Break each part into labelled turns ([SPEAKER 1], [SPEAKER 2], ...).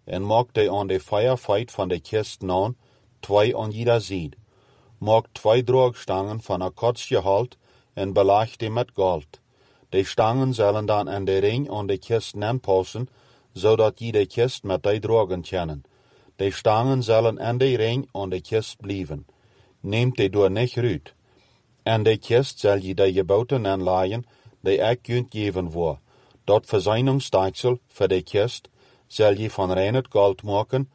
[SPEAKER 1] en maakt de aan de feierfeit van de kisten aan, 2 aan jeder zied. Maakt 2 droogstangen van akkords gehalt en belaagt die met goud. De stangen zullen dan aan de ring aan de kisten aanpassen, zodat je de kist met die drogen kennen. De stangen zullen aan de ring aan de kist blijven. Neemt die door niet uit. En de kist zal je de geboten aanlaaien, die ik kunt geven voor. Dat verzuiningsdeksel voor de kist zal je van rein goud maken,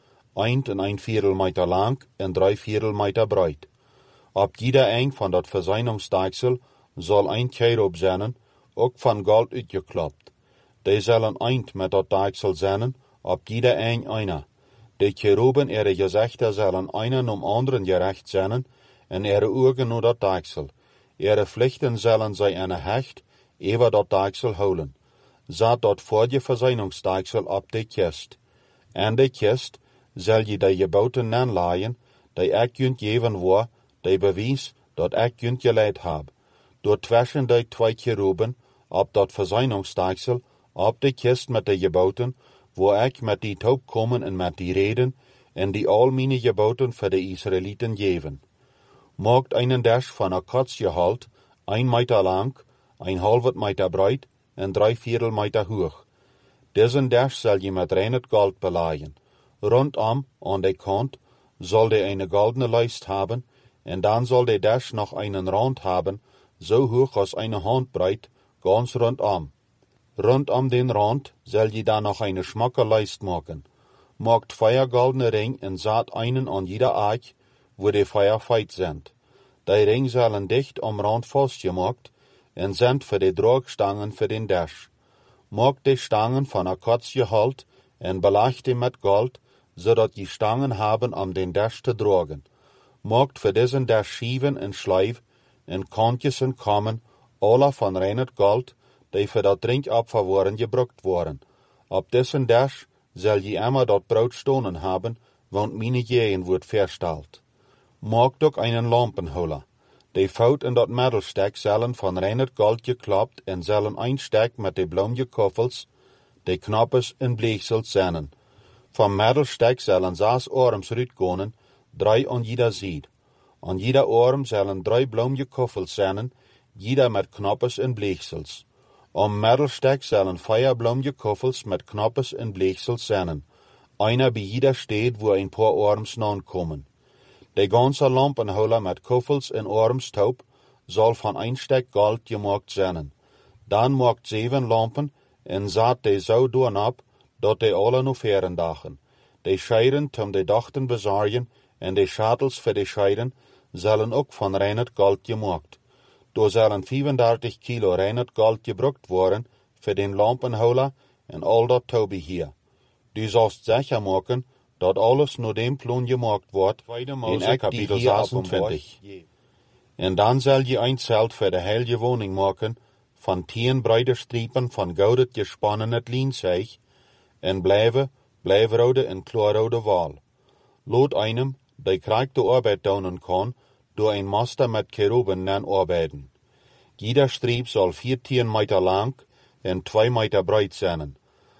[SPEAKER 1] 1,25 meter lang en 3/4 meter breed. Op jeder eng van dat verzuiningsdeksel zal een cherub zijn, ook van goud uitgeklapt. Die zullen eind met dat deksel zijn, op jeder eng einer. De cheruben ihre gezichten zullen einen anderen gerecht zijn, en ihre ogen naar dat deksel. Ihre pflichten zullen zij een hecht over dat deksel houden. Zat dat voor je verzuiningsdeksel op de kist. En de kist zal je de geboten aanlaaien, die ik kunt geven voor, die bewijs dat ik kunt geleid heb. Door tussen de 2 cheruben op dat verzuiningsdeksel, op de kist met de geboten, waar ik met die taub komen en met die reden, en die al mijn geboten voor de Israëlieten geven. Maakt einen dash van akkordsgehalt, 1 meter lang, 1,5 meter breed en 3/4 meter hoog. Diesen dash zal je met rein goud belaaien. Rondom, aan de kant, zal de eine goldene lijst hebben, en dan zal de dash nog einen rand hebben, zo hoog als eine handbreit, ganz rondom. Rondom den rand zal je dan nog eine schmakke lijst maken. Maakt 4 goldene ring en zat einen aan jeder aak, wo de 4 feit sind. Die ring zullen dicht om rand vastgemaakt en zijn voor de droogstangen voor den dash. Maakt de stangen van akkordsgehalt en belaagt die met gold, zodat je stangen hebben om den dash te drogen. Maakt voor diesen dash schieven en schlijf en kantjes en kammen, alle van rein gold, die voor dat drinkopfer gebruikt worden. Op diesen dash zal je immer dat brood stonen hebben, want meine Jähen wordt versteld. Maakt ook einen lampenholler. Die fout in dat middelstek zullen van rein gold geklapt en zullen een stek met de blauwe koffels, de knappes en bleegsels zijn. Van middelstek zullen 6 arms uitkomen, 3 aan jeder zijd. Aan jeder arm zullen 3 blauwe koffels zijn, jeder met knappes en bleegsels. Am middelstek zullen 4 blauwe koffels met knappes en bleegsels zijn. Einer bij jeder steed waar een paar arms aankomen. De ganze lampenholler met koffels en armstaub zal van een stek goud gemaakt zijn. Dan maakt 7 lampen en zat de zo doornap, dat de alle nog veren dagen. De scheiden om de dachten bezorgen en de schatels voor de scheiden zullen ook van rein goud gemaakt. Door zullen 35 kilo rein goud gebruikt worden voor den lampenholler en al dat toebeheer. Du zalst zeker maken dat alles naar dem plan gemaakt wordt in kapitel 26. En dan zal je een zelt voor de hele woning maken, van 10 breite striepen van goudet gespannen het lienzeig, en blijvrode en kloorrode wal. Laat einem, die krijgt de arbeid doen kan, door een master met cheruben aan arbeiden. Jeder striep zal 14 meter lang en 2 meter breed zijn.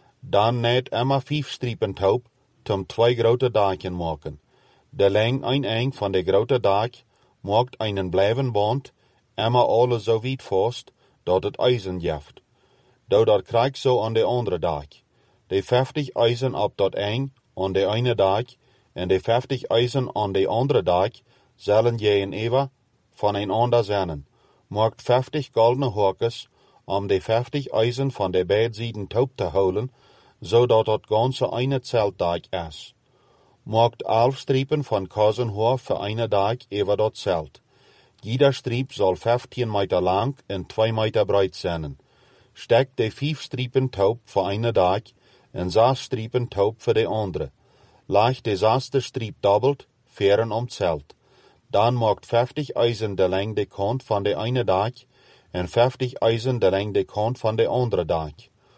[SPEAKER 1] Dan net immer 5 striepen taub, om 2 grote daken maken. De leng een eng van de grote dak maakt einen blijven band, immer alle zo weit vast, dat het ijzen jeft. Dat krijgt zo aan de andere dak. De 50 ijzen op dat eng, aan de ene dak, en de 50 ijzen aan de andere dak, zullen je in eeuwen van een ander zijn. Maakt 50 goldene horkes, om de 50 ijzen van de beide taub te houden, zodat het ganze eine zeltdak is. Maakt 11 striepen van kazenhoor voor eine dak over dat zelt. Jeder striep zal 15 meter lang en 2 meter breed zijn. Stek de 5 striepen taub voor eine dak en 6 striepen taub voor de andere. Leg de 6e striep dobbelt, veren om zelt. Dan maakt 50 ijzen de leng de kant van de eine dak en 50 ijzen de leng de kant van de andere dak.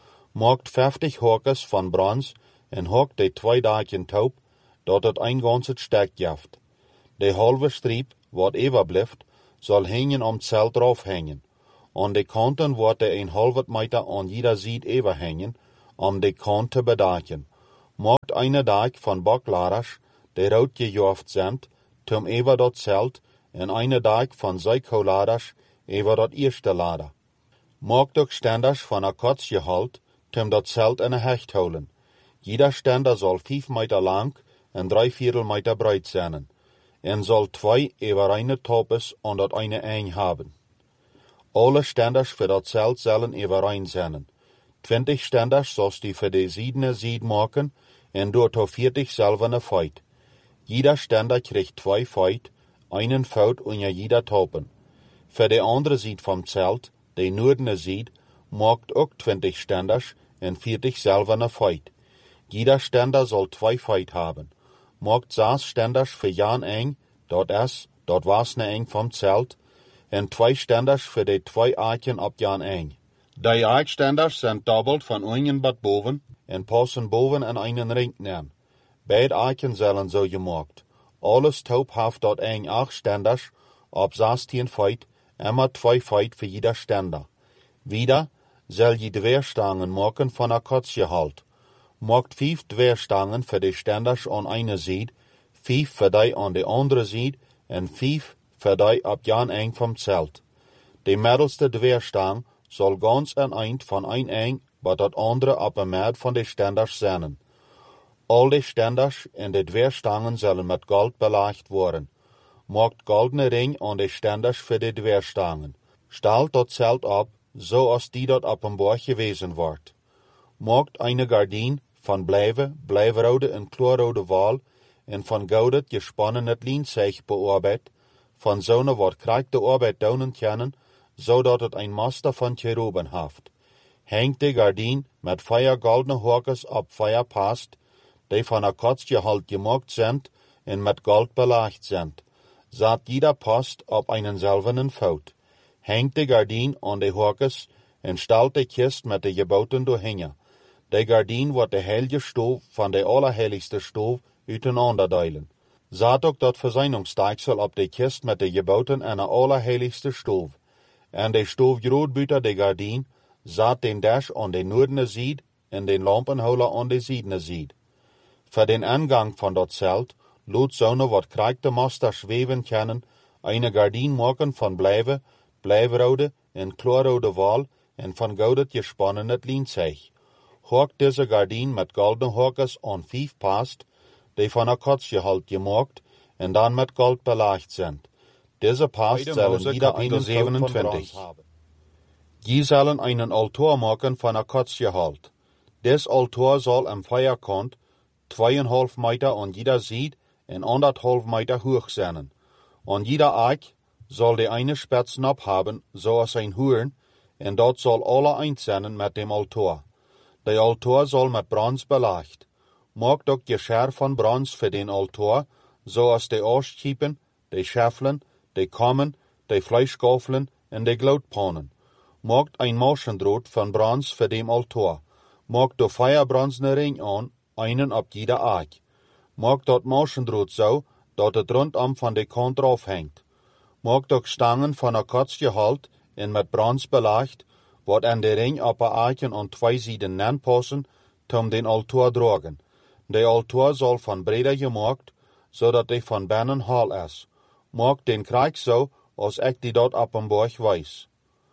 [SPEAKER 1] Maakt 50 horkes van brons en hokt de 2 daken taub, dat het een ganze stek jeft. De halve striep, wat overblijft, zal hängen om het zelt drauf hängen. Aan de kanten wordt de 1,5 meter aan jeder zijde overhängen, om de kant te bedaken. Maakt eine dag van bakladers, die rood gejoft zijn, tom over dat zelt, en eine dag van zijkholaders, over dat eerste lader. Maakt ook stenders van een kotsgehalt, tom dat zelt in een hecht houden. Jeder stender zal 5 meter lang en 3/4 meter breed zijn, en zal 2 over eine topes en dat eine eng hebben. Alle stenders voor dat zelt zullen over een zijn. 20 stenders zoals die voor de ziedene zied maken, en door tot 40 zelfene feit. Jeder stender krijgt 2 feit, einen fout onder jeder topen. Voor de andere zied vom zelt, de noordene zied, maakt ook 20 stenders en 40 zelfene feit. Jeder stender zal 2 feit hebben. Maakt 6 stenders voor Jan eng, dat wasne eng vom zelt, en 2 stenders voor de 2 aken op Jan eng. Die eikstenders zijn dobbeld van unten tot boven en passen boven in einen ring neer. Beide eiken zullen zo gemaakt. Alles taub heeft dat eng 8 stenders op 16 feit, immer 2 feit voor jeder stender. Wieder zal je dweerstangen maken van een kotsgehalt. Maakt 5 dweerstangen voor de stenders aan eine zijd, 5 voor die aan de andere zijd en 5 voor die op Jan eng vom zelt. De middelste dweerstang zal ganz een eind van een eng, wat dat andere op een maat van de stenders zijn. Al de stenders en de dweerstangen zullen met goud belagd worden. Maakt goldene ring aan de stenders voor de dweerstangen. Stelt dat zelt op, zoals die dat op een borg gewezen wordt. Maakt eine gardien van blijverode en kleurrode wal en van goudet gespannen het lienzeig bearbeidt, van zo'n wat krijgt de arbeid daunen kennen, zodat het een master van cheruben heeft. Hengt de gardien met 4 goldene horkers op 4 past, die van een kotsgehalt gemaakt zijn en met gold belagd zijn. Zat jeder past op einen zelfenen fout. Hengt de gardien aan de horkers en stelt de kist met de geboten doorheen. De gardien wordt de heilige stoof van de allerheiligste stoof uiteinander delen. Zat ook dat verzuiningsstaaksel op de kist met de geboten en de allerheiligste stoof. En de stoof groot buiten de gardien, zat den dash aan de noordene zijd en den lampenholer aan de zijdene zijd. Voor den aangang van dat zelt, laat zo'n wat krijgt master zweven kennen, eine gardien maken van blijverode en kleurrode wal en van goudet gespannen het lienzeig. Hoort deze gardien met goldene horkers aan 5 past, die van een kotsgehalt gemaakt en dan met gold belagd zijn. Deze past zullen jeder einen 27. Je zullen einen altar maken van een kotsgehalt. Des altar zal am Feierkant 2,5 meter aan jeder zijd en 1,5 meter hoog zijn. Aan jeder eik zal de eine spetsnap hebben, zoals een hoorn, en dat zal alle eind zijn met dem altar. De altar zal met brons belagd. Maakt ook gescher van brons voor den altar, zoals de oorschiepen, de scheffelen, de kammen, de vleesgafelen en de gloutpannen. Maakt een maschendraad van brons voor dem altar. Maakt de 4 bronzene ring aan, einen op jeder eik. Maakt dat maschendraad zo, dat het rondom van de kant eraf hangt. Maakt ook stangen van een kotsgehalt en met brons belagd, wat aan de ring op een eiken aan 2 zijden nanpassen, tom den altar dragen. De altar zal van breder gemaakt, zodat hij van binnen hal is. Maakt den krijg zo, als ik die dat op een borg wijs.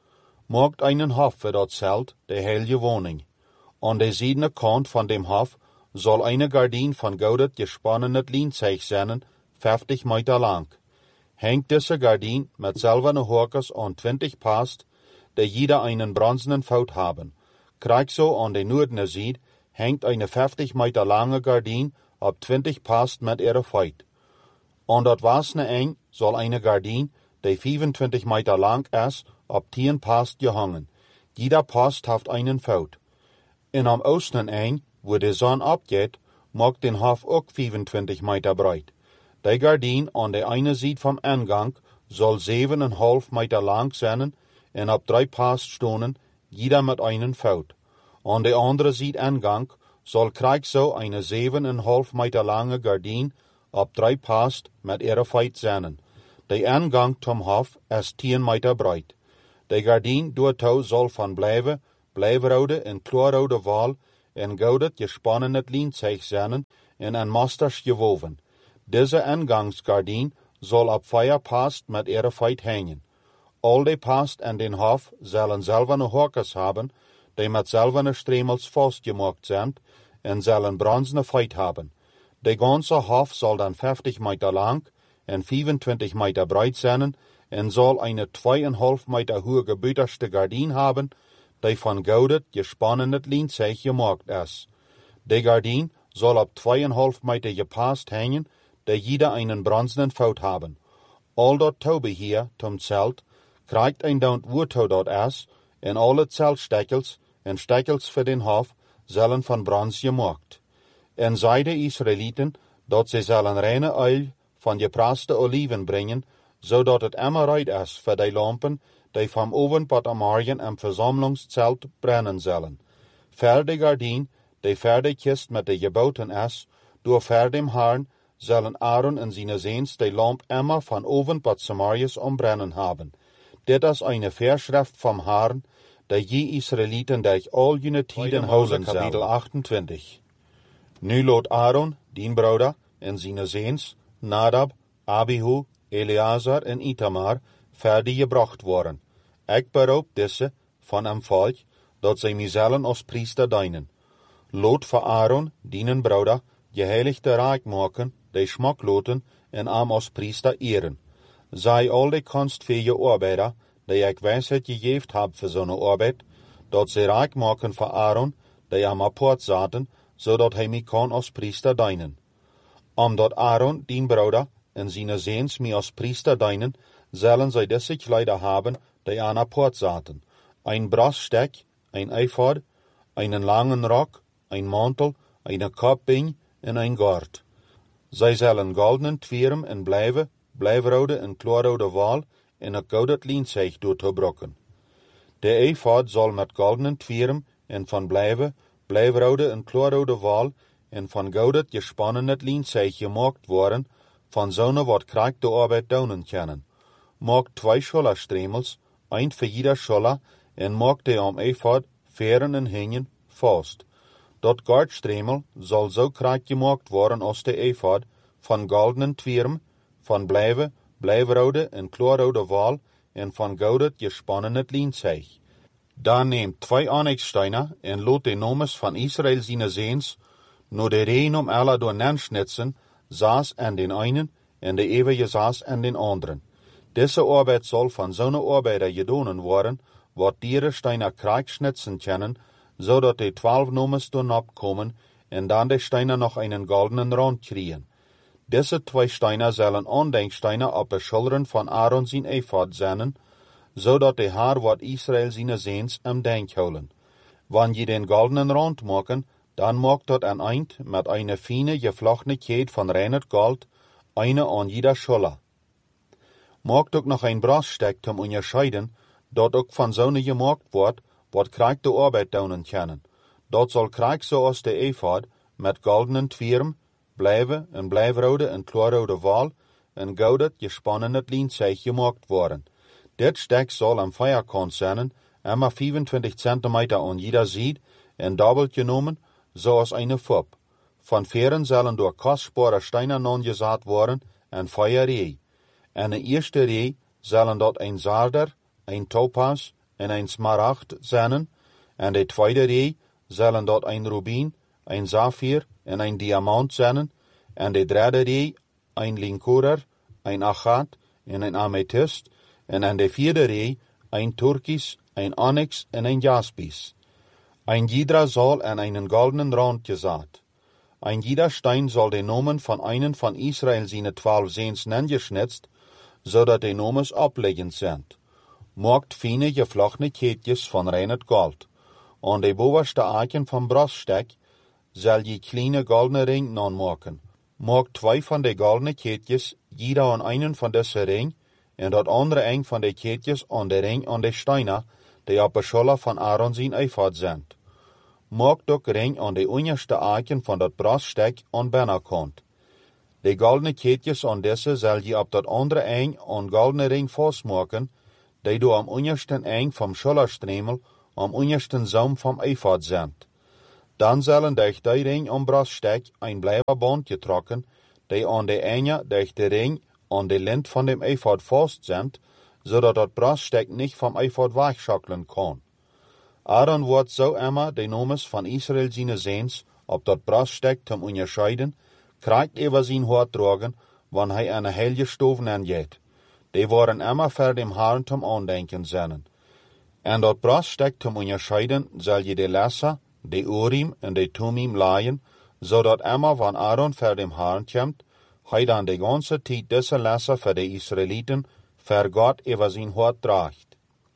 [SPEAKER 1] Maakt einen hof voor dat zelt, de heilige woning. Aan de zijdene kant van dem hof zal eine gardien van goudet gespannen het lienzeig zijn, 50 meter lang. Hengt deze gardien met zilverne horkers aan 20 past, die jeder einen bronzenen fout haben. Krijg zo aan de noordene zijd hengt eine 50 meter lange gardien op 20 past met ihre feit. Aan dat wasne eng zal eine gardien, die 25 meter lang is, op 10 past gehangen. Jeder past heeft einen fout. En am oosten eng, wo de zon opgeht, maakt den hof ook 25 meter breit. De gardien aan de eine zijd vom aangang zal 7,5 meter lang zijn en op 3 past stonen, jeder met einen fout. Aan de andere zijd aangang zal krijg zo eine 7,5 meter lange gardien op 3 past met ihre feit zijn. De aangang zum hof is 10 meter breit. De gardien doortou zal van blijverode en kleurrode wal en goudet gespannen het lienzeig zijn en aan masters gewoven. Deze ingangsgardien zal op 4 past met ihre feit hängen. Al die past en den hof zullen zelfene horkers hebben, die met zelfene stremels vastgemaakt zijn, en zullen bronzene feit hebben. De ganze hof zal dan 50 meter lang en 25 meter breit zijn, en zal eine 2,5 meter hohe gebüterste gardien hebben, die van goudet gespannen het lienzeig gemaakt is. De gardien zal op 2,5 meter gepast hängen, die jeder einen bronzenen Fout haben. Al dat Tobeheer zum Zelt krijgt een daunt woordhou dat is, en alle zeltstekkels en stekkels voor den hof zullen van brons gemaakt. En zei de Israëlieten dat ze zullen reine olie van gepraste oliven brengen, zodat het immer right is voor de lampen die van oven tot am morgen im versammlingszelt brennen zullen. Voor de gardien, die voor de kist met de geboten is, door voor dem Herrn, zullen Aaron en zijn zoons de lamp immer van oven tot Samarias ombrennen hebben. Dit is eine Verschrift vom Herrn, die je Israëlieten durch all jene tiden houden kapitel 28. Nu lot Aaron, dien broeder, en zijn zoons, Nadab, Abihu, Eleazar en Itamar, verder gebracht worden. Ik beroep deze van hem volk, dat zij mij zullen als priester dienen. Lot voor Aaron, dienen broeder, geheiligde raak maken, die smak loten en am als priester eren. Zij al die kunstfähige arbeider, die ik wijsheid gegeven heb voor zo'n arbeid, dat ze raak maken voor Aaron, die am apart zaten, zodat hij mij kan als priester dienen. Omdat Aaron, dien broeder, en zijn zoons mij als priester dienen, zullen zij deze kleider hebben, die aan apart zaten. Een brasstek, een eifod, einen langen rok, een mantel, een kapbing en een gord. Zij zullen goldenen twierm en blijvrode en kloorrode wal en een gouden lienzeig doorgebroken. De eifod zal met goldenen twierm en van blijvrode en kloorrode wal en van gouden gespannen het lienzeig gemaakt worden, van zo'n wat krijgt de arbeid doen kunnen. Maak 2 schollerstremels, een voor jeder scholler, en maak de om eifod, veren en hingen, vast. Dat gordstremel zal zo krijgt gemaakt worden als de eifod, van goldenen twierm, van blijvrode en kloorrode wal, en van gouden gespannen het lienzeig. Dan neemt 2 onyxsteinen en laat de nomes van Israël zijn zoons, no de reen om alle door nenschnitsen, saas aan den einen en de eeuwige saas aan den anderen. Deze arbeid zal van zo'n arbeider gedaan worden, wat die steiner krijgschnitsen kennen, zodat de 12 nomes door opkomen en dan de steiner nog einen goldenen rand kriegen. Deze 2 steiner zullen aandenksteiner op de schilderen van Aaron zijn eifod zijn, zodat de Heer wat Israël zijn zoons am denk houden. Wanneer je den goldenen rand maken, dan maakt dat een eind met eine fine gevlochtene keet van reiner gold, eine aan jeder scholler. Maakt ook nog een brasstek zum onderscheiden, dat ook van zo'n gemaakt wordt, wat krijgt de arbeid doen kunnen. Dat zal krijg zoals de eifod, met goldenen twierm, blijvrode en kloorrode wal, en gouden gespannen het lienzeig gemaakt worden. Dit stek zal am vierkant zijn, immer 25 centimeter aan jeder zijde, en dobbelt genomen, zoals eine Fub. Van veren zullen door kostbare steinen aangezaad worden, en 4 ree. En de eerste ree zullen dat een zarder, een topaz en een smaragd zijn, en de tweede ree zullen dat een rubin, een safir en een diamant zijn, en de derde ree een linkorer, een agat en een amethyst, en aan de vierde ree een turkis, een onyx en een jaspis. Ein jeder zal aan einen goldenen rand gezaad. Ein jeder stein zal de nomen van einen van Israël zijn 12 zoons nengeschnitzt, zodat de nomes opleggend zijn. Maakt fine gevlochtene keetjes van rein gold. Aan de bovenste aken van brasstek zal je kleine goldene ring aanmaken. Maakt 2 van de goldene keetjes, jeder aan einen van deze ring, en dat andere een van de keetjes aan de ring aan de steiner, die op de scholler van Aaron zijn eifod zijn. Maakt ook ring aan de onderste aken van dat brasstek aan binnenkant. De goldene keetjes aan deze zal je op dat andere eind aan goldene ring vastmaken, die door am ondersten eind vom schollerstremel am ondersten zoom vom eifod zijn. Dan zullen durch die ring om braststek een blijverband getrokken, die aan de ene durch de ring aan de lint van dem ephod vast sind, zodat dat braststek nicht vom ephod wegschakkelen kan. Aaron wordt zo immer de nomes van Israel zijn zeens op dat braststek te onderscheiden, krijgt over zijn hoort dragen, wanneer hij een heilige stoven aangeet. Die waren immer voor dem Herrn zum Andenken zijn. En dat braststek te onderscheiden zal je de Lesser, de Urim en de Tumim laaien, zodat immer van Aaron voor dem Herrn komt, hij dan de ganze tijd deze Lesser voor de Israëlieten voor God over zijn hoort draagt.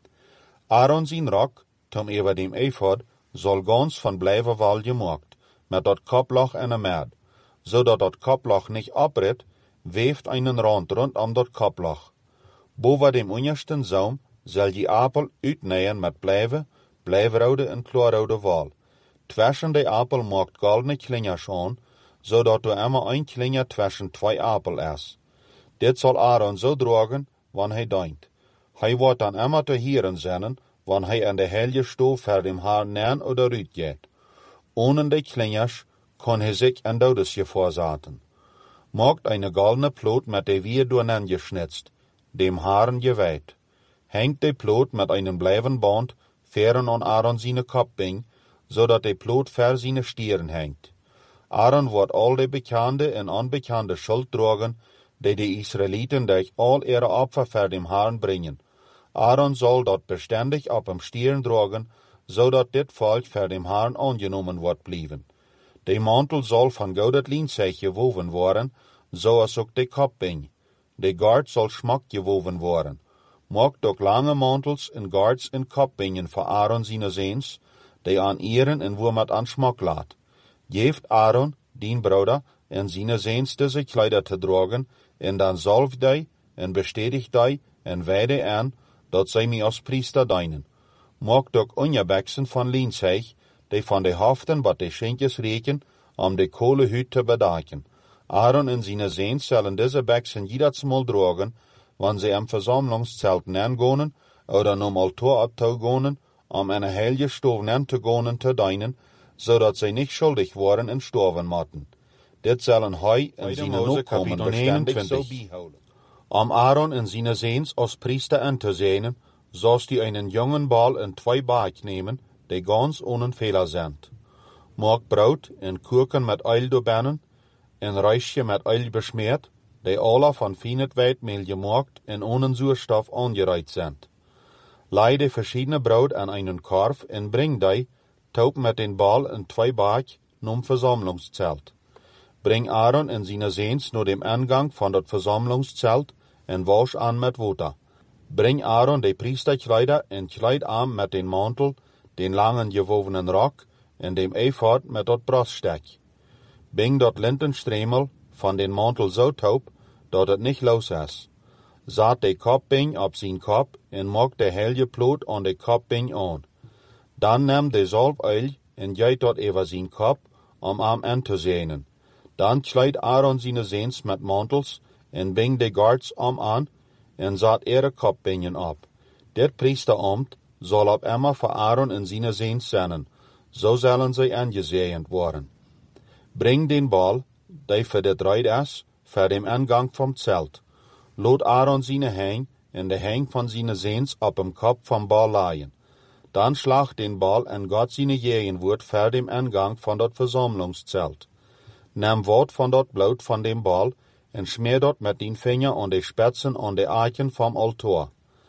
[SPEAKER 1] Aaron zijn rok, tom over dem ephod, zal gans van blijverwal gemaakt, met dat koploch en een meid, zodat dat koploch niet oprit, weeft einen rand rondom dat koploch. Boven dem ondersten zoom zal je appel uitnemen met blijverrode en klaarrode wal. Tussen de appel maakt goldene klingers aan, zodat er immer een klinger tussen twee appel is. Dit zal Aaron zo dragen, wanneer hij dient. Hij wordt dan immer te hieren zijn, wanneer hij in de heilige stof voor dem haar neer oder uit gaat. Ohne de klingers kan hij zich een dodesje voorzaten. Maakt eine goldene Plot met de vier doornen geschnitzt, dem Haaren geweiht. Hängt de Plot met einen Blijvenband fern an Aaron seine Kopfbing, zodat de Plot ver seine Stieren hängt. Aaron wordt al de bekende en onbekende Schuld dragen, die de Israëlieten durch all ihre Opfer vor dem Herrn bringen. Aaron soll dat beständig op hem Stieren dragen, zodat dit Volk vor dem Herrn angenommen wordt blijven. De mantel soll van goudet lienzeug gewoven worden, zoals ook de Kopfbing. De gard soll schmack gewoven worden. Maakt ook lange mantels en guards en kopbingen voor Aaron zijn zeens, die aan ieren en wo met aan schmak laat. Geeft Aaron, dien broeder, en zijn zeens deze kleider te dragen, en dan zalf die, en bestätigt die, en weide aan, dat zij mij als priester dienen. Maakt ook onjebeksen van lienzeug, die van de haften wat de schenkjes reken, om de kolehuid te bedaken. Aaron en zijn zeens zullen deze beksen jedersmal dragen, wanneer ze am Versammlungszelt neergonen, oder nom Altar abtaugonen, om eine heilige stof neergonen te dienen, zodat zij niet schuldig worden en sterven moeten. Dit zullen hij en zijn opkomen beständig zo bijhouden. Om Aaron en zijn zeens als priester aan te zijn, zoals die einen jongen bal en twee baak nemen, die ganz ohne Fehler sind. Maak brood en kurken met uil doorbannen, en reisje met uil besmeerd, die alle van fijnet weitmehl gemaakt en ohne zuurstoff angereiht sind. Leide verschiedene brood aan einen Korf en bring die, taub met den Ball en twee baak, nom Versammlungszelt. Bring Aaron en zijn zeens naar dem Eingang van dat Versammlungszelt en wasch aan met water. Bring Aaron de priesterkleider en kleid aan met den mantel, den langen gewovenen rok en dem ephod met dat braststek. Bring dat lintenstremel van den mantel zo taub, dat het niet los is. Zat de kopbing op zijn kop en maak de heilige plot aan de kopbing aan. Dan neem de zalfoil en giet dat over zijn kop, om hem aan te zenen. Dan kleid Aaron zijn zeens met mantels en bing de guards aan en zat ihre kopbingen op. Dit priesterambt zal op immer voor Aaron en zijn zeens zijn, zo zullen zij aangezegend worden. Bring den bal, die voor dit ruid is, voor dem Eingang vom Zelt. Laat Aaron zijn hang en de hang van zijn zeens op dem kop vom bal laaien. Dan slag den bal en God zijn jegen wordt voor dem Eingang van dat Versammlungszelt. Neem wat van dat bloed van dem bal en smeer dat met den vinger aan de spitsen aan de eiken vom altaar.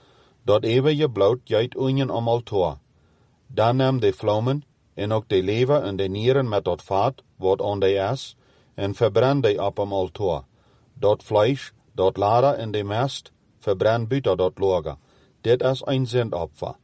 [SPEAKER 1] Dat eeuwige bloed giet unien om altaar. Dan neem de vlammen en ook de lever en de nieren met dat vaat, wat aan de is, en verbrand die op om altaar. Dat vlees, dat lader en de mest, verbrand buiten dat lager. Dit is een zendopfer.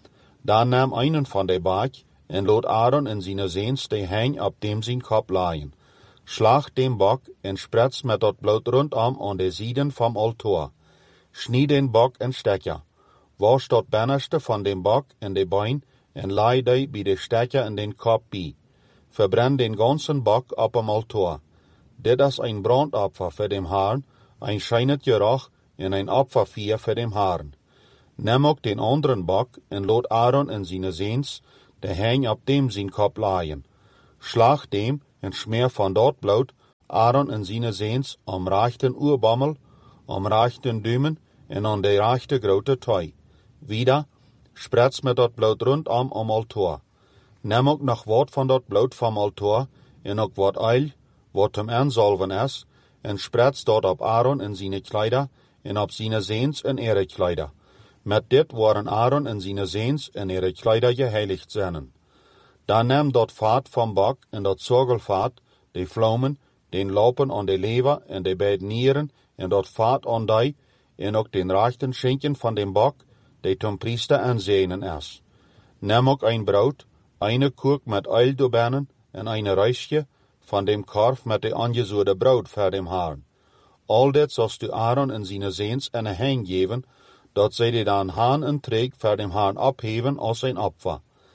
[SPEAKER 1] Dan neem einen van de baak en laat Aaron en zijn zeens de hang op dem zijn kop laaien. Slag dem bok en spritz met dat bloed rondom aan de zijden vom altaar. Schnied den bok en stekker. Wasch dat binnenste van dem bok en de bein en laai die bij de stekker in den kop bij. Verbrand den ganzen bok op dem altaar. Dit is een brandopfer voor dem Herrn, een schijnet geruch en een opfervier voor dem Herrn. Neem ook den anderen bok en laat Aaron en zijn zeens de hang op dem zijn kop laaien. Schlag dem en schmeer van dat bloed Aaron en zijn zeens om rechten oerbammel, om rechten duimen en aan de rechte grote toe. Wieder, sprets met dat bloed rondom om altaar. Neem ook nog wat van dat bloed van altaar en ook wat oil, wat hem aanzalven is, en sprets dat op Aaron en zijn kleider en op zijn zeens en ihre kleider. Met dit waren Aaron en zijn zeens en ihre kleider geheiligd zijn. Dan neem dat vaat van bak en dat zorgelvaat, de vlammen, den lopen aan de lever en de beide nieren en dat vaat aan die, en ook den rechten schenken van den bak, die zum priester aanzenen is. Neem ook een brood, eine koek met oil doorbannen en eine reisje van dem korf met de aangezoerde brood voor dem Haaren. Al dit zost du Aaron en zijn zeens een hang geven, dat zij die dan haan en treek voor dem Haaren opheven als een opfer.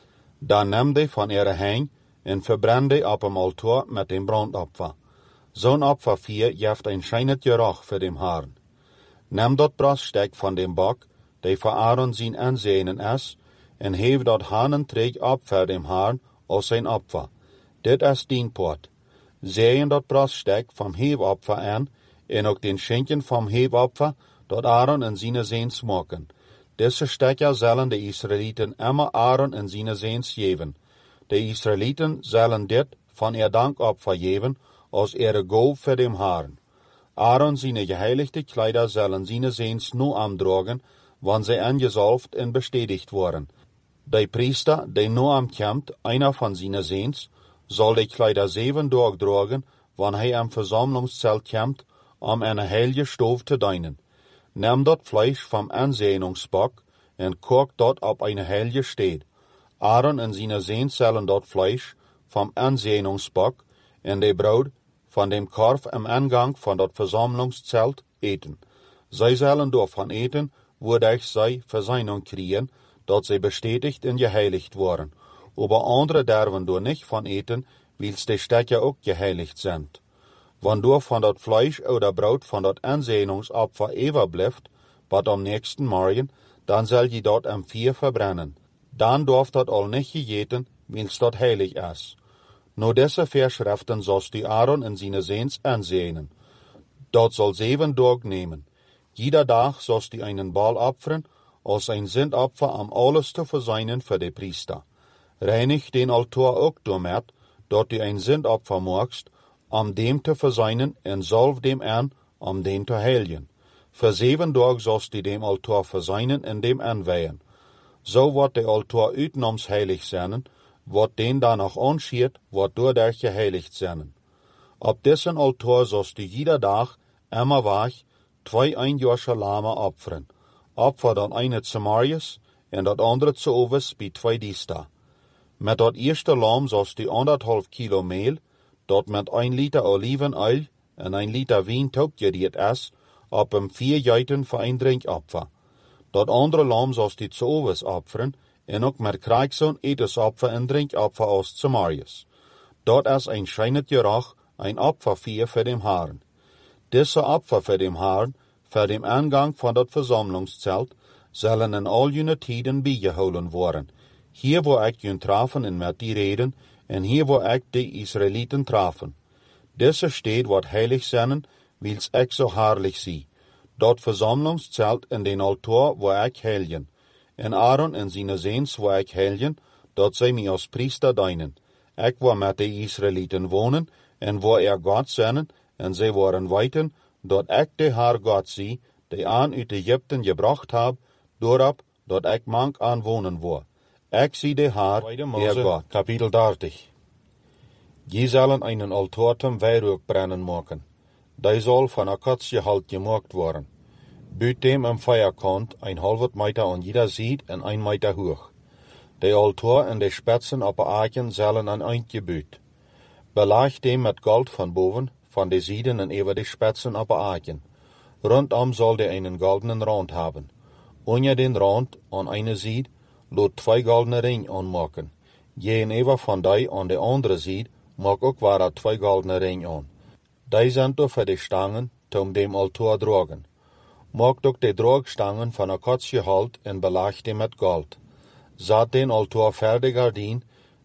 [SPEAKER 1] Dan neem de van ihre hang en verbrenn de op dem altaar met dem brandopfer. Zo'n opfer geeft een schijnet geruch voor dem Haaren. Neem dat braststek van dem bak, die voor Aaron zijn aanzenen is, en heef dat hanentreek op voor dem Haaren als zijn opfer. Dit is dienpoort. Zeeën dat braststek van heefopfer aan, en ook den schenken van heefopfer, dat Aaron en zijn zeens maken. Deze stekker zullen de Israëlieten immer Aaron en zijn zeens geven. De Israëlieten zullen dit van ihr dankopfer geven, als ihre Gold voor dem Haaren. Aaron zijn geheiligde kleider zullen zijn zeens nu aandragen, wanneer zij angezalfd en bestätigt worden. De priester, die nu aankomt, einer van zijn zeens, zal de kleider 7 dagen dragen, wanneer hij am verzamelingszelt komt, om een heilige stoof te dienen. Neem dat Fleisch vom aanzeningsbak en kook dat op een heilige steed. Aaron en zijn zeens zullen dat Fleisch vom aanzeningsbak en de brood van dem korf am aangang van dat verzamelingszelt eten. Zij zullen daarvan eten, wodurch zij verzeinung kriegen, dat zij bestätigt en geheiligd worden. Aber andere derven door niet van eten, wils de stekker ook geheiligd zijn. Wanneer van dat Fleisch oder brood van dat aanzeningsopfer even blijft, wat am nächsten morgen, dan zal je dat am 4 verbrennen. Dan darf dat al niet gegeten, wils dat heilig is. No deze Verschriften zost die Aaron en zijn zeens aanzenen. Dat zal 7 dagen nemen. Jeder dag zost die einen Bal opferen, als een zindopfer om alles te verzeinen voor de priester. Reinig den altaar ook doormet, dat die een zindopfer maakst, om dem te verzeinen en zalf dem aan, om den te heiligen. Voor 7 dagen zost die dem altaar verzeinen en dem aanweihen. Zo wordt de altaar uitnoms heilig zijn, wat den danach anschiert, wordt doordat geheiligd zijn. Op dessen altaar zost du jeder dag, immer wach, 2 einjährige Lama opferen. Opfer dat eine zu Marius en dat andere zu Oves bij 2 Diester. Met dat eerste lam zost du 1,5 kilo meel, dat met 1 liter olivenoil en 1 liter wien toepgeriet is, op hem 4 juiten voor een drinkopfer. Dat andere lam zost du zu Oves opferen, en ook met krijgzoon etensopfer en drinkopfer als zu Marius. Dat is een schijnet geruch, een opfer voor dem Haaren. Deze opfer voor dem Haaren, voor dem aangang van dat verzamelingszelt, zullen in al jene tijden bijgehouden worden. Hier waar ik jullie trafen en met die reden, en hier waar ik de Israëlieten trafen. Deze steed wordt heilig zijn, wils ik zo herrlich zie. Dat verzamelingszelt in den altaar waar ik heiligen. En Aaron en zijn zeens waar ik heiligen, dat zij mij als priester dienen. Ik waar met de Israëlieten wonen, en waar God zijn, en zij waren weten, dat ik de Heer God zie, die aan uit Egypten gebracht heb, doorop dat ik mank aan wonen word. Ik zie de Heer God. Kapitel 30. Je zullen einen altaar zum Weihrauch brennen maken. Die zal van Akatiehout gemaakt worden. Buit dem am Feierkant 1,5 Meter an jeder Seite en 1 Meter hoch. De altaar en de spetsen op de aken zullen aan eind gebuut. Belag dem met gold van boven, van de zijden en over de spetsen op de aken. Rondom zal de einen goldenen rand hebben. Onder den rand, aan eine zijde, laat 2 goldene ring aanmaken. Gegenüber van die aan de andere zijde, maak ook waar 2 goldene ring aan. Die zijn voor de stangen, om dem altaar dragen. Maak ook de draagstangen van akatiehout en belag die met gold. Zat den altaar verder gardien,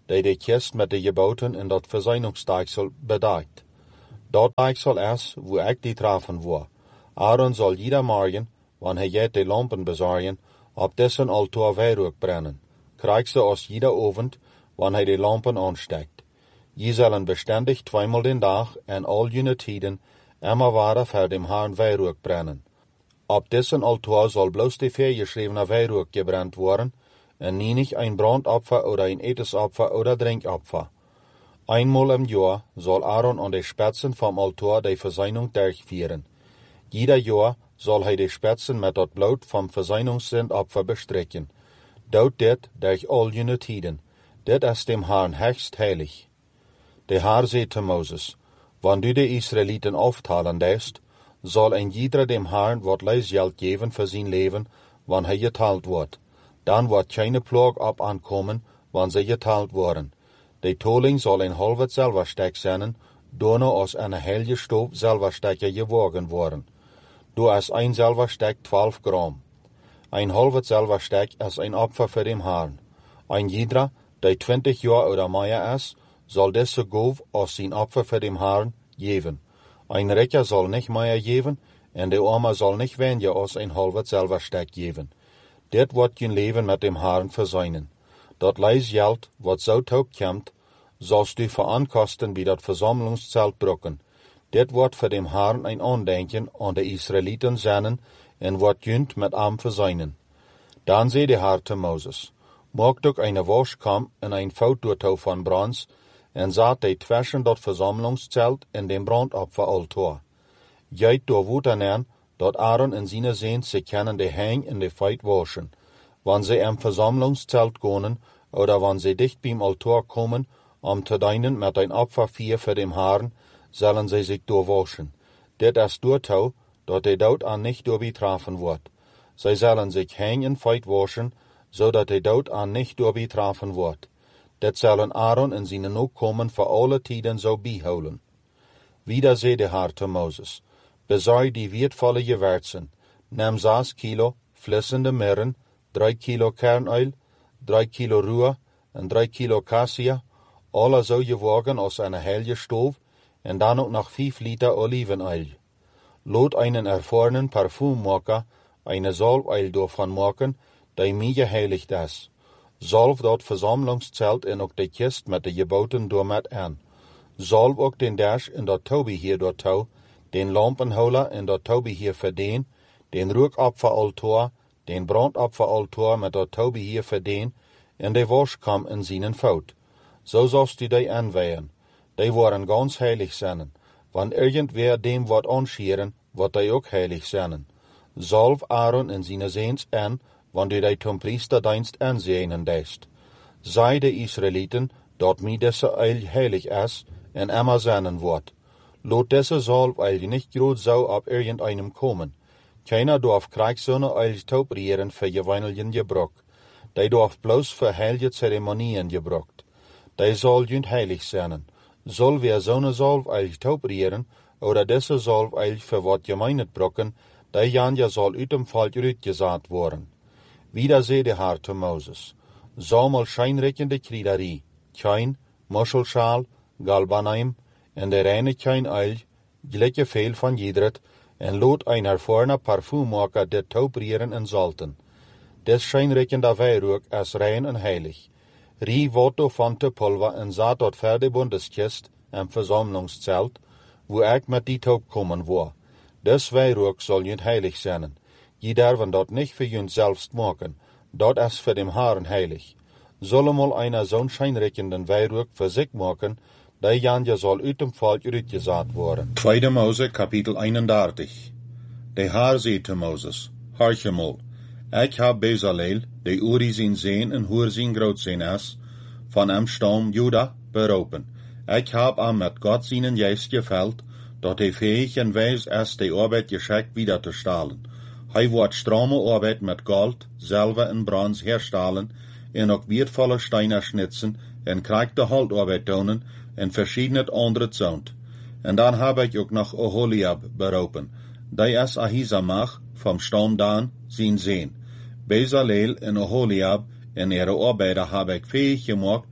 [SPEAKER 1] die de kist met de geboten in dat verzuinungsdeichsel bedeikt. Dat deichsel is, wo ik die trafen war. Aaron soll jeder Morgen, wann jet de lampen bezorgen, op dessen altaar wierook brennen. Krijgt ze aus jeder Abend, wann de lampen ansteckt. Je zullen beständig zweimal den Tag en all jene tiden immer wieder für dem Herrn wierook brennen. Op dessen altaar soll bloß die vergeschriebene wierook gebrannt worden, en nicht ein Brandopfer oder ein Etesopfer oder Trinkopfer. Einmal im Jahr soll Aaron an de Spitzen vom Altar die Versöhnung durchführen. Jeder Jahr soll hij de Spitzen mit dat Blut vom Versöhnungssündopfer bestrecken. Dout dit durch all jene tiden. Dit is dem Herrn höchst heilig. Der Herr sagt zu Moses, wann du die Israeliten aufteilen lässt, soll ein jeder dem Herrn wat Leisgeld geben für sein Leben, wann hij geteilt wird. Dann wird keine Plage ab ankommen, wann sie geteilt worden. De tolling soll ein halbes Silbersteck sein, donner aus einer helge Stoff Silberstecke gewogen worden. Du ist ein Silbersteck 12 Gramm. Ein halbes Silbersteck ist ein Opfer für den Herrn. Ein jeder, der 20 Jahre oder mehr ist, soll diese Gabe aus sein Opfer für den Herrn geben. Ein Reicher soll nicht mehr geben, und der Arme soll nicht weniger als ein halbes Silbersteck geben. Dit wird je Leben mit dem Herrn versöhnen. Dat Leisgeld, wat so taub kommt, sollst du verankosten bei dat Versammlungszelt brucken. Dit wird für dem Herrn ein Andenken an die Israeliten sein, en wird jünd mit am versöhnen. Dann sei der Herr zu Moses, maak doch eine Waschkam en ein Foutdoortouw von Brons, en zat die zwischen dat Versammlungszelt en dem Brandopferaltar. Jeit door woeten aan, dat Aaron en zijn zoon ze kunnen de hang in de feit waschen. Wann sie am Versammlungszelt gehen, oder wann sie dicht beim Altar kommen, te dienen mit ein Opfervieh für den Herrn, sollen sie sich waschen. Dit ist doortouw, dat de dood an nicht betrafen wird. Sie sollen sich hang in feit waschen, so dat de dood an nicht betrafen wird. Dit sollen Aaron en zijn Nachkommen für alle Tiden so behouden. Wieder zei de Herr zu Moses, bezorg die wertvolle Gewürzen, neem 6 Kilo flissende Mirren, 3 Kilo Kernöl, 3 Kilo Ruhe en 3 Kilo Cassia, alle so gewogen aus einer helge Stoff, en dan ook nog 5 Liter Olivenöl. Laat einen erfahrenen Parfummaker eine Salböl davon machen, die mir geheiligt ist. Salb dat Versammlungszelt en ook de kist met de geboten door met aan. Salb ook den Dash in dat Tobeheer doortouw, den Lampenholer in dat Tobeheer verdien, den Rookopferaltaar, den Brandopferaltaar met dat Tobeheer verdien, en de Waschkam in seinen Fout. So sollst du die anweihen. Die waren ganz heilig sein. Wann irgendwer dem wat anscheren, wird die auch heilig sein. Salb Aaron in seine Seens an, wann du die zum Priesterdienst ansehen lässt. Sei de Israeliten, dat mir diese Eil heilig ist, en immer sein wird. Lot diese Salbeil nicht grad so ab irgendeinem kommen. Keiner darf Kriegssonne Eil taubrieren für gewöhnlichen Gebrauch. Die darf bloß für heilige Zeremonien gebraucht. Die soll jünd heilig sein. Soll wer so eine Salbeil taubrieren, oder diese Salbeil für wat gemeinet brocken, die Janja soll uit dem Fall uitgesaat worden. Wieder zei de Herr zu Moses, sammel scheinreckende Kriederie, Kein, Muschelschal, Galbanaim, en de reine Kein-Öl, gelijke veel van jedret, en laat een ervaren parfummaker dit taubrieren en salten. Des scheinreckende wierook is rein en heilig. Rie wat van te pulver en zat dat ver Bundeskist en Versammlungszelt, wo ik met die taub kommen war. Des wierook soll jünd heilig sein. Je derven dat nicht für jünd selbst machen, dat is für dem Herrn heilig. Solle mal einer zo'n scheinreckenden wierook für sich machen, die Janja soll uit dem Volk uitgesaat worden. 2. Mose, Kapitel 31. De Herr zei zu Moses, horche mal, ik heb Bezaleel, de Uri zijn zoon en Hur zijn grootzoon is, van hem stam Juda beroepen. Ik heb hem met God zijn geest geveld, dat hij fähig en wijs is de arbeid geschickt wieder te stalen. Hij wordt strome arbeid met gold, zilver en brons herstellen, en ook wertvolle steiner schnitsen, en krijgt de holdarbeid doen, en verschiedene andere zond. En dan heb ik ook nog Oholiab beroepen. Die is Ahisamach, vom stam Dan, zijn zoon. Bezaleel en Oholiab en ihre Arbeiter heb ik fähig gemacht,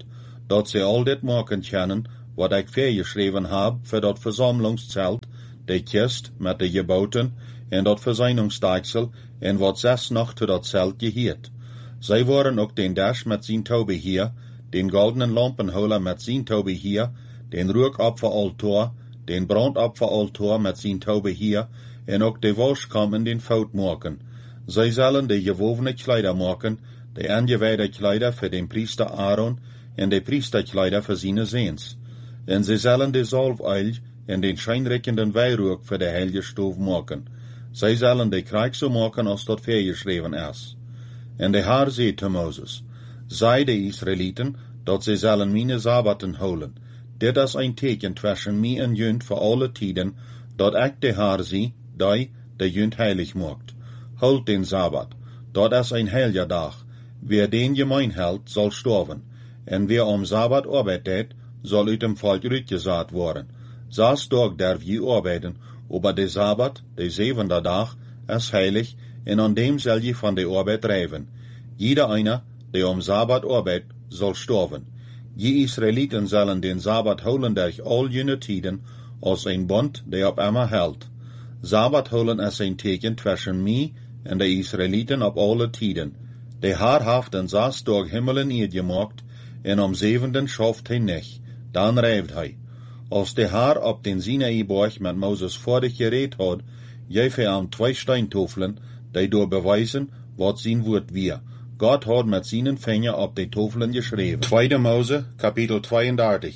[SPEAKER 1] dat ze al dit maken kennen, wat ik geschreven heb voor dat verzamelingszelt, de kist met de geboten en dat verzuiningsdeksel en wat 6 nog tot dat zelt geheerd. Zij waren ook den dash met zijn tobeheer, den goldenen lampenholer met zijn tobeheer, den rookopferaltaar, den brandopferaltaar met zijn tobeheer, en ook de waschkam in den fout maken. Zij zullen de gewovene kleider maken, de aangewijde kleider voor den priester Aaron, en de priesterkleider voor zijn zeens. En zij zullen de zalfoil en den schijnrekkenden wijrook voor de heilige stoof maken. Zij zullen de krijg zo maken als dat geschreven is. En de Heer zei te Moses, zei de Israëlieten, dat zij zullen mijn sabbaten houden. Dit is een teken tussen mij en junt voor alle tijden, dat ik de Heer zie, die de junt heilig maakt. Houd den sabbat, dat is een heilige dag. Wer den gemein hält, zal sterven. En wer am sabbat arbeitet, zal uit dem volk uitgezaad worden. 6 Tage darf je arbeiten, aber de sabbat, de 7e dag, is heilig, en an dem zal je van de arbeid drijven. Jeder einer, der am sabbat arbeitet, zal sterven. Je Israëlieten zullen den sabbat houden durch al jene tijden, als een bond, der op immer hält. Sabbat houden is een teken tussen mij en de Israëlieten op alle tijden. De Heer heeft den 6 Tage Himmel en Erde gemaakt, en am 7. schaft hij nicht, dan rijft hij. Als de Heer op den Sinai-berg met Moses voordig gereed had, geef hij aan 2 steintofelen, die door bewijzen wat zijn woord weer. God had met zijn vinger op de tofelen geschreven. 2 Mose, kapitel 32.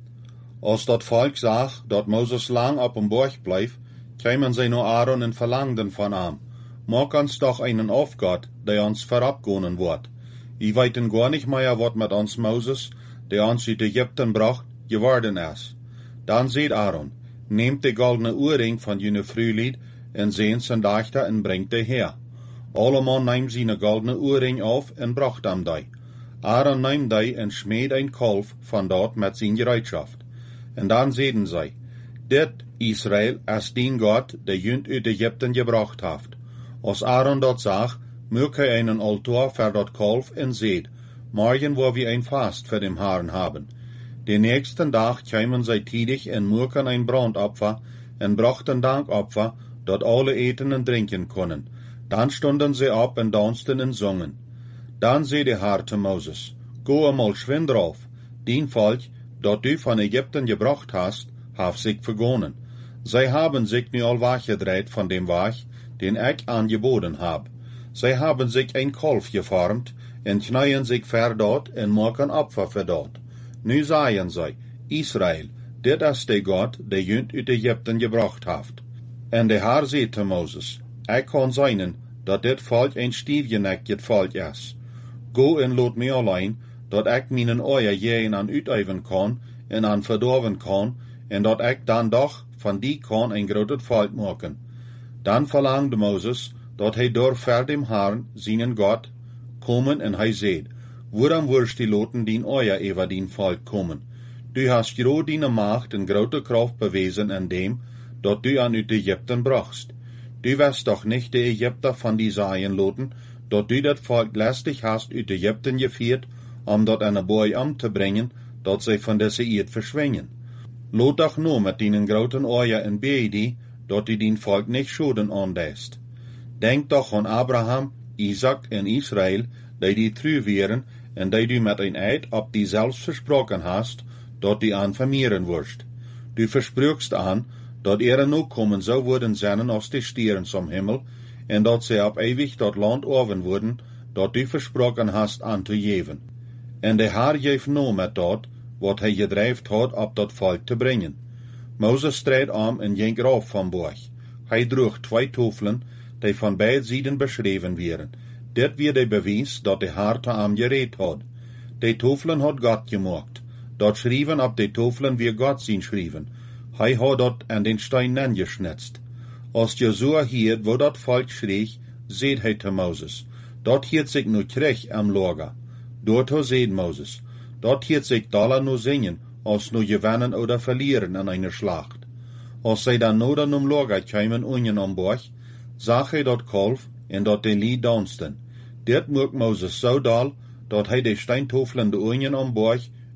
[SPEAKER 1] Als dat volk zag dat Moses lang op een berg bleef, kwamen zij naar Aaron en verlangden van hem. Maak ons toch einen Aufgott, der ons verabgonen wordt. I weten gar nicht mehr, wat met ons Moses, der ons uit Egypten bracht, geworden is. Dan zei Aaron, neemt de goldene oorring van jene vrouwlied en zijn zijn dachter en brengt de her. Alleman neemt zijn goldene oorring af en bracht hem die. Aaron neemt die en smeed een kalf van dort met zijn gereedschaft. En dan zeiden zij, dit Israël is dien God, der junt uit Egypten gebracht heeft. Als Aaron dat zag, maak hij einen altaar voor dat kalf en zeid, morgen wo wir ein Fast für den Herrn haben. Den nächsten Tag kwamen zij tidig en maakten ein Brandopfer en brachten Dankopfer, dat alle eten en drinken konden. Dan stonden sie op en dansten en zongen. Dan zei de Heer te Moses, go einmal schwind drauf, dien volk, dat du van Egypten gebracht hast, heeft zich vergonnen. Zij hebben zich nu al weggedreht van dem Weg, den ik aangeboden heb. Zij hebben zich een kalf gevormd, en knijden zich ver dort en maken opfer voor dort. Nu zeiden zij, Israël, dit is de God, die junt uit Egypten gebracht heeft. En de Heer zei te Moses, ik kan zijn, dat dit volk een stiefgenekket volk is. Go en laat mij alleen, dat ik mijn oor jeen aan uiteven kan, en aan verdorven kan, en dat ik dan doch van die kan een groot volk maken. Dan verlangde Moses, dat hij door ver dem Herrn, zijn God, komen en hij zei, waarom wirst die loten dien oor over dien volk komen? Du hast groot die macht en grote kracht bewezen in dem, dat du aan uit Egypten brachtst. Du wirst doch nicht de Egypter van die Zaien loten, dat du dat volk lästig hast uit Egypten geführt, dat an een boy om te brengen, dat zij van deze eerd verschwingen. Lot doch nur met dienen groten oor en beedi, dat du dien volk nicht schoden aandeest. Denk doch aan Abraham, Isaac en Israël, die true wären, en die du met een eid op die zelfs versproken hast, dat die aan vermehren wirst. Du versprüchst aan, dat nu komen zou worden zijn als de stieren zum Himmel, en dat zij op ewig dat land orven worden, dat du versproken hast aan te geven. En de Heer geeft no met dat, wat hij gedreven had op dat volk te brengen. Moses strijd om en ging eraf van borg. Hij droeg 2 tofelen, die van beide zijden beschreven werden. Dit weer de bewijs dat de Heer te hem gereed had. De tofelen had God gemaakt. Dat schreven op de tofelen weer God zien schreven. Hij had dat aan den steinen geschnitzt. Als Josua hiert, wo dat volk schreeg, zeid hij te Moses, dat hiert zich nu terug am Lager. Dort zeid Moses, dat hiert zich daller nu zingen, als nu gewinnen oder verlieren in einer Schlacht. Als zij dan noden om Lager kwamen unjen am Borg, zag hij dat kalf en dat de lied dansten. Dit maakt Moses zo dal, dat hij de steintofelen de unjen am Borg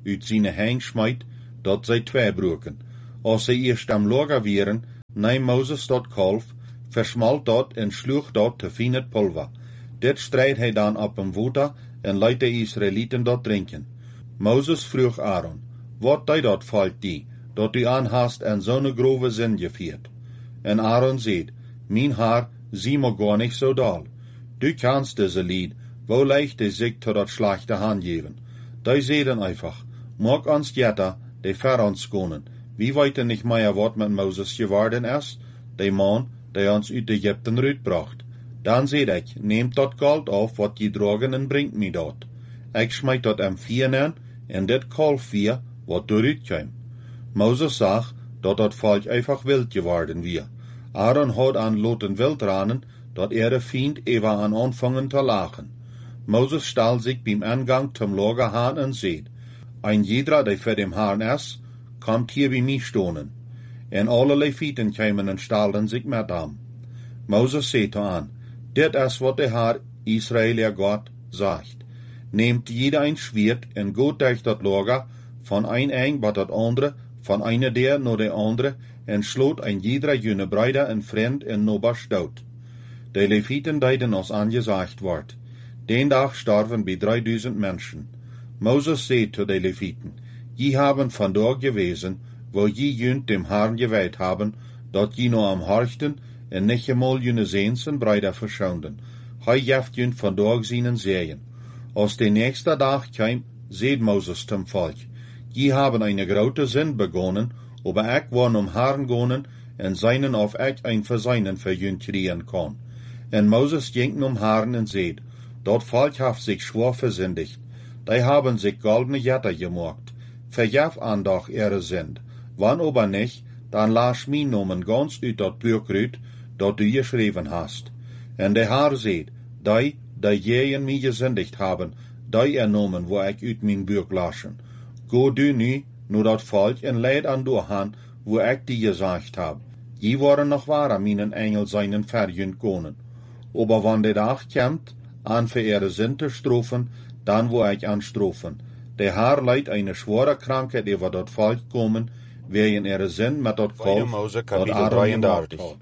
[SPEAKER 1] uit zijn hang smijt, dat zij twee broeken. Als zij eerst am Lager wären, neemt Moses dat kalf, versmalt dat en sloeg dat te fijn pulver. Dit strijdt hij dan op een water en leidt de Israëlieten dat drinken. Moses vroeg Aaron, wat hij dat valt die, dat u aanhaast en zo'n grove zin geviert? En Aaron zei, mijn haar, zie me gar niet zo dal. Du kannst deze lied, wo leicht de zich tot dat slechte hand geven. Die zeiden einfach, mag ons jetta, de ver ons konen. Wie weten nicht mehr, wat met Moses geworden is? De man, die ons uit Egypten uitbracht. Dan zei ik, neemt dat goud af, wat je drogen en brengt me dat. Ik smijt dat am vier aan, en dit kalf vier, wat eruit kwam. Moses zag, dat volk einfach wild geworden weer. Aaron had aan loten wild ranen, dat de Feind even aan anfangen te lachen. Moses stal zich beim Eingang zum Lager haan en zei, ein jeder, die voor dem Herrn is, komt hier bij mij stonen. En alle Levieten kwamen en stalden zich met hem. Moses zei aan, dit is wat de Herr Israël God zegt. Neemt jeder ein Schwert en gaat durch dat Lager, van een eng tot dat andere, van eine der naar de andere, en sloot ein jeder jene Bruder en vriend en nobers dood. De Levieten deiden als aangezegd wordt. Den dag starven bij 3000 mensen. Moses zei zu de Levieten, je haben vandaag gewezen, wo je junt dem Herrn gewijd haben, dat je no am harchten en nicht eenmaal jene zeensen Bruder verschounden. Hij jeft junt vandaag zienen zeeën. Als de nächste dag kwam, zei Moses zum volk, je haben eine grote zin begonnen, aber ik wou om Herrn gonen en seinen of ik ein Verseinen für junt kriegen kon. En Moses ging om Herrn en zei, dat volk heeft zich schwor versündigt. Die haben sich goldene Jetter gemacht. Verjaf aan doch ihre Sünd. Wann aber nicht, dann lass mich nomen ganz uit dat Buch uit, dat du geschrieben hast. En de Herr seht, die jeen mich gesündigt haben, die ernomen, wo ich uit mein Buch laschen. Go du nu dat volk en leid an du han, wo ich die gesagt hab. Je waren noch wahrer meinen Engel seinen verjünd konen. Aber wann de Dag kommt, an für ihre Sünd te strofen, dann wo ich anstrofen. Der Herr leidt eine schwere Krankheit über dat Volk kommen, wegen ihre Sünd mit dat Kalf, dat Aaron gemacht hat.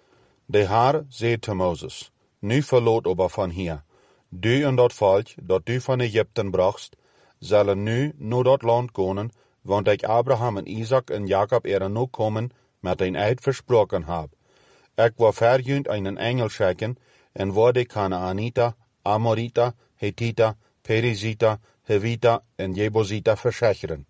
[SPEAKER 2] Der Herr zei zu Moses, nu verloot aber von hier. Du en dat Volk, dat du von Ägypten brachst, zullen nu naar dat land komen, want ik Abraham en Isaac en Jacob er nu komen, met een eid versproken heb. Ik wil verjunt einen Engel schicken, en wil de Kanaanita, Amorita, Hethita, Perizita, Hevita en Jebusita verzekeren.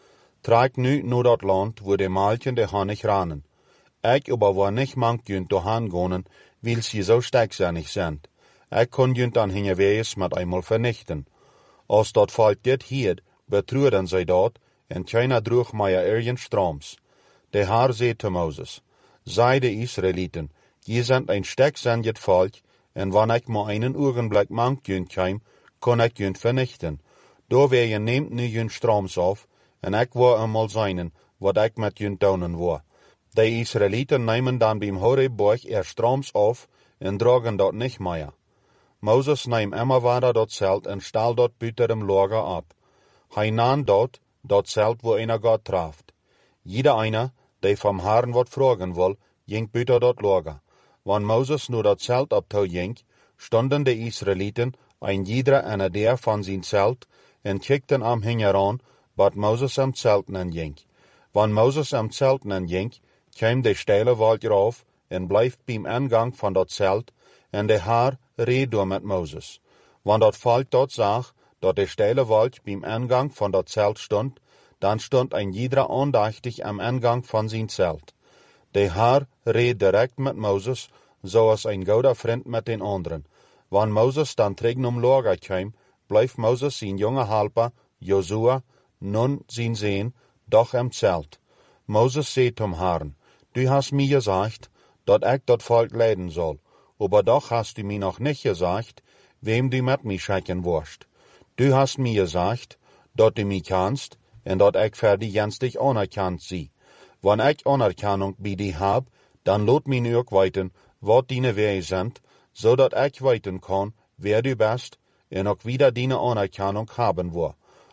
[SPEAKER 2] Trek nu naar dat land, wo de Maalchen de Honig ranen. Ik aber wil niet mank junt doorheen gaan, weil sie so sterksinnig sind. Ik kon junt dan hingewees met eenmaal vernichten. Als dat volk dit hiert, betreuden zij dat, en keiner droeg meer ergens stroms. De Herr zei zu Moses, sei de Israëlieten, je sind ein sterksinnig volk, en wanneer ik maar einen ogenblik mank junt kwam, kon ik junt vernichten. Door je neemt nu junt stroms af, en ik wil eenmaal zijn, wat ik met junt doen wil. De Israëlieten nemen dan beim Horebberg er stroms af, en dragen dat niet meer. Moses neemt immer wieder dat Zelt en stal dat buiten dem Lager ab. Hij nahm dat Zelt, wo einer Gott traft. Jeder einer, der vom Herrn wat fragen will, ging buiten dat Lager. Wann Moses nur dat Zelt abtau ging, stonden de Israëlieten, ein jeder en der van zijn Zelt, en kijkten am hingeran, wat Moses am Zelten ging. Wann Moses am Zelten ging, kwam de steile Wald rauf, en bleef beim Eingang van dat Zelt, en de Herr reed door met Moses. Wann dat volk dat zag, dat de steile Wald beim Eingang van dat Zelt stond, dan stond ein jeder aandachtig am Eingang van zijn Zelt. De Herr reed direct met Moses, zoals een goede vriend met den anderen. Wann Moses dan terug om Lager kwam, bleef Moses zijn jonge helper, Josua, nun zijn Zehn, doch im Zelt. Moses zei zum Herrn, du hast mir gesagt, dat ik dat volk leiden soll, aber doch hast du mir noch nicht gesagt, wem du mit mir schicken wirst. Du hast mir gesagt, dat du mich kannst, en dat ik für die jenstig anerkannt zie. Wann ik Anerkennung bij die hab, dan laat mij ook weten wat dine wegen sind, zodat ik weten kan wer du bist, en ook wieder dine Anerkennung haben wil.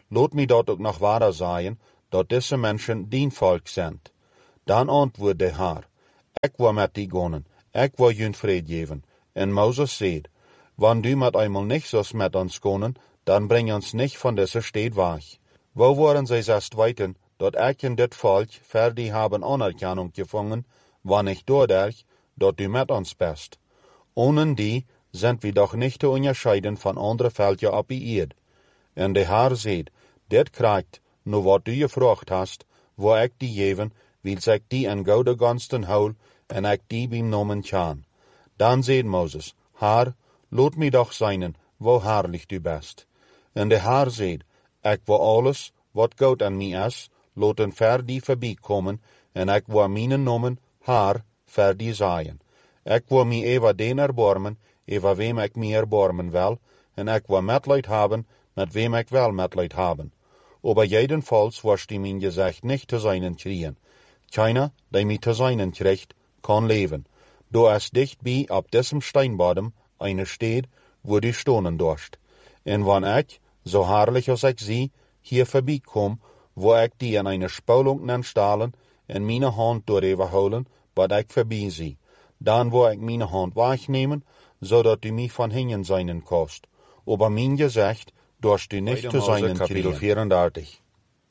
[SPEAKER 2] lot mi dort ook nog wahr sein, dat diese Menschen dien Volk sind. Dan antwoord de Haar, ik wil met die gonen, ik wil jun vrede geven. En Moses zei, wann du met einmal nicht sos met ons konen, dan bring ons nicht van deze stad weg. Wo waren zij zest weten, dat ik in dit Volk für die haben Anerkennung gefangen, wann ich dadurch, dat du met ons bist. Ohne die sind wir doch nicht zu unterscheiden von anderen Völkern auf die Erde. En de Haar zei, dit krijgt, nu wat du gevraagd hast, wo ik die geven, wils ik die in gouden gunsten hou, en ik die beim nomen kan. Dan zei Moses, Haar, laat mij doch zijn, wo herrlich du bist. En de Haar zei, ik wil alles, wat goud aan mij is, laten ver die voorbij komen, en ik wil mijn nomen, Haar, ver die zijn. Ik wil mij even den erbarmen, over wem ik mij erbarmen wil, en ik wil metleid hebben, met wem ik wel metleid hebben. Aber jedenfalls was die mein Gesicht nicht zu seinen kriegen. Keiner, der mit zu seinen kriegt, kann leben. Du ist dicht bei, ab diesem Steinbodem, eine steht, wo du stonen durst. Und wann ich, so herrlich als ich sie, hier vorbeikomme, wo ich die in eine Spulung stahlen, in meine Hand durchholen, wat ich vorbei sie. Dann wo ich meine Hand wegnehmen, so dat du mich von hinten seinen kannst. Aber mein Gesicht, durst du nicht zu seinen Kapitel 34.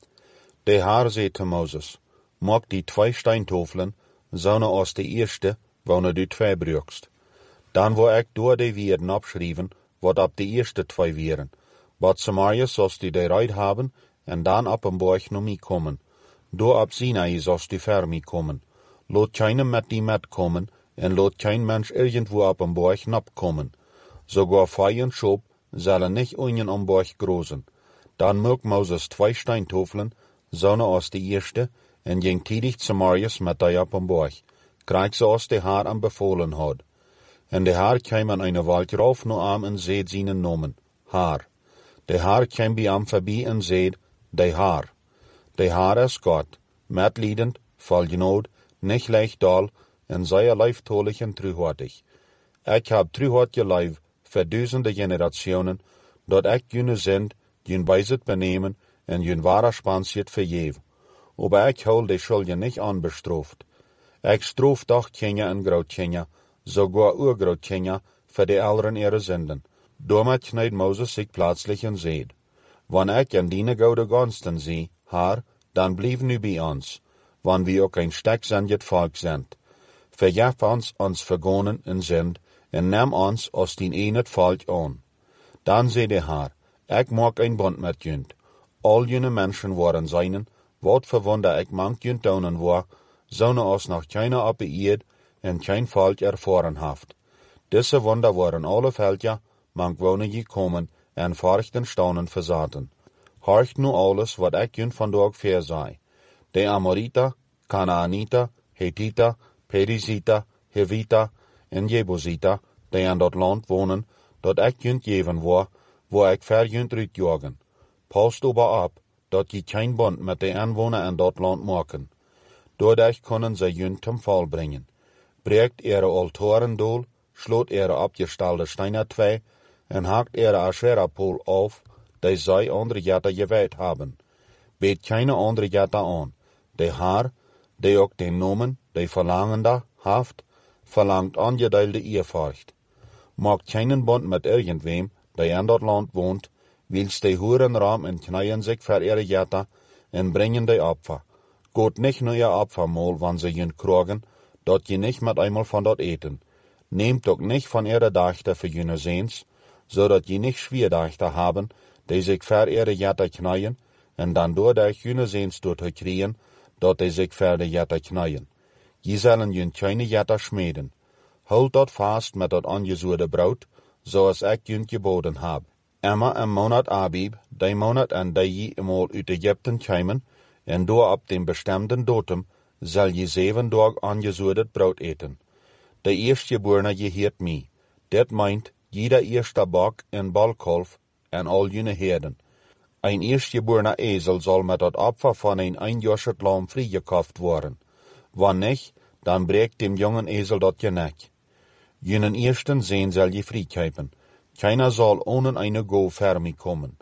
[SPEAKER 2] De Haar zei te Moses, maak die 2 Steintafeln, zo'n als de eerste, wanneer du 2 brukst. Dan wil ik door de woorden abschrijven, wat op de eerste 2 wären. Wat Samaria sollst du de Reid haben, en dan op een borg naar mij komen. Door op Sinai sollst du ver mij komen. Laat keinem met die metkommen, en laat kein Mensch irgendwo op een borg napkommen. Sogar Fei und Schop sollen nicht unten am Borg großen. Dann mög Moses 2 Steintafeln, zo'n als de eerste, en ging tidig Samarias met die op een borg. Krijg zoals de Haar am befohlen had. En de Haar kwam aan een wald rauf no am en zeed zijn nomen, Haar. De Haar kwam bij am voorbij en zeed, de Haar. De Haar is God, metliedend, vol genood, nicht leicht dal, en zeer leiftolig en truhartig. Ik heb truhart geleif, für duizenden generationen, dat ik jene zend, jene bijzit benemen, en jene wahre Spansiet vergeven. Aber ik hol de schulden nicht anbestraft. Ik straf doch Kinder en Grootkinder, sogar Urgrootkinder, für die Eltern ihre Sünden. Damit kneid Moses sich plötzlich und seht, wann ich an die gouden gunsten zie, Haar, dann blieb nu bei uns, wann wir auch ein stecksendet Volk sind. Vergef uns vergonnen en sind, en neem ons als die eenet Volk aan. Dan zei de Haar, ik maak een bond met junt. Al jene mensen waren zijnen, wat verwonder ik mank junt donen war, zouden als nog keiner op de eerd en kein Volk erfahren haft. Diese Wunder waren alle Völker, mank wonen gekommen, en forchten staunen versaten. Horcht nu alles, wat ik junt vandaag ver zei. De Amorita, Kanaanita, Hethita, Perizita, Hevita, en Jebusita, die aan dat land wonen, dat ik junt geven wo ik ver junt uitjagen. Past aber op, dat je kein bond met de aanwoner aan dat land maken. Doordat kunnen ze junt ten val brengen. Breekt ihre Altoren dool, sloot ihre abgestelde Steine 2 en hakt ihre Asherapol auf, die zij andere Jätter geweiht haben. Beet keine andere Jätter an. De Haar, die ook den Nomen, die Verlangender, haft, verlangt angedeelde Ehrfurcht. Maakt keinen Bund mit irgendwem, der in dat land wohnt, wils die huren ram en kneien sich für ihre Jätter en bringen die Opfer. Geht nicht nur ihr Opfermahl, wann sie jün krogen, dort je nicht mit einmal von dort eten. Nehmt auch nicht von ihre Dachter für jüne Sehns, so dat je nicht Schwierdachter haben, die sich für ihre Jätter kneien, en dann durch jüne Sehns dort kriegen, dort die sich für die Jätter kneien. Je sollen jün keine Jätter schmieden. Holt dort fast mit dort angesuurde Braut, so als ich jün geboten hab. Immer im Monat Abib, de Monat an de je eenmaal uit Egypten kwamen, en door op dem bestimmten datum, zal je 7 Tage angesuurdet Braut eten. De eerstgeborene geheert mij. Dit meint, jeder eerste bak en balkolf en al jene herden. Ein eerstgeborene Esel soll mit dat Opfer von ein einjoschet Lamm freigekauft worden. Wann nicht, dann breekt dem jungen Esel dat Geneck. Jenen ersten Sehn soll je freikaufen. Keiner soll ohne eine Go für mich kommen.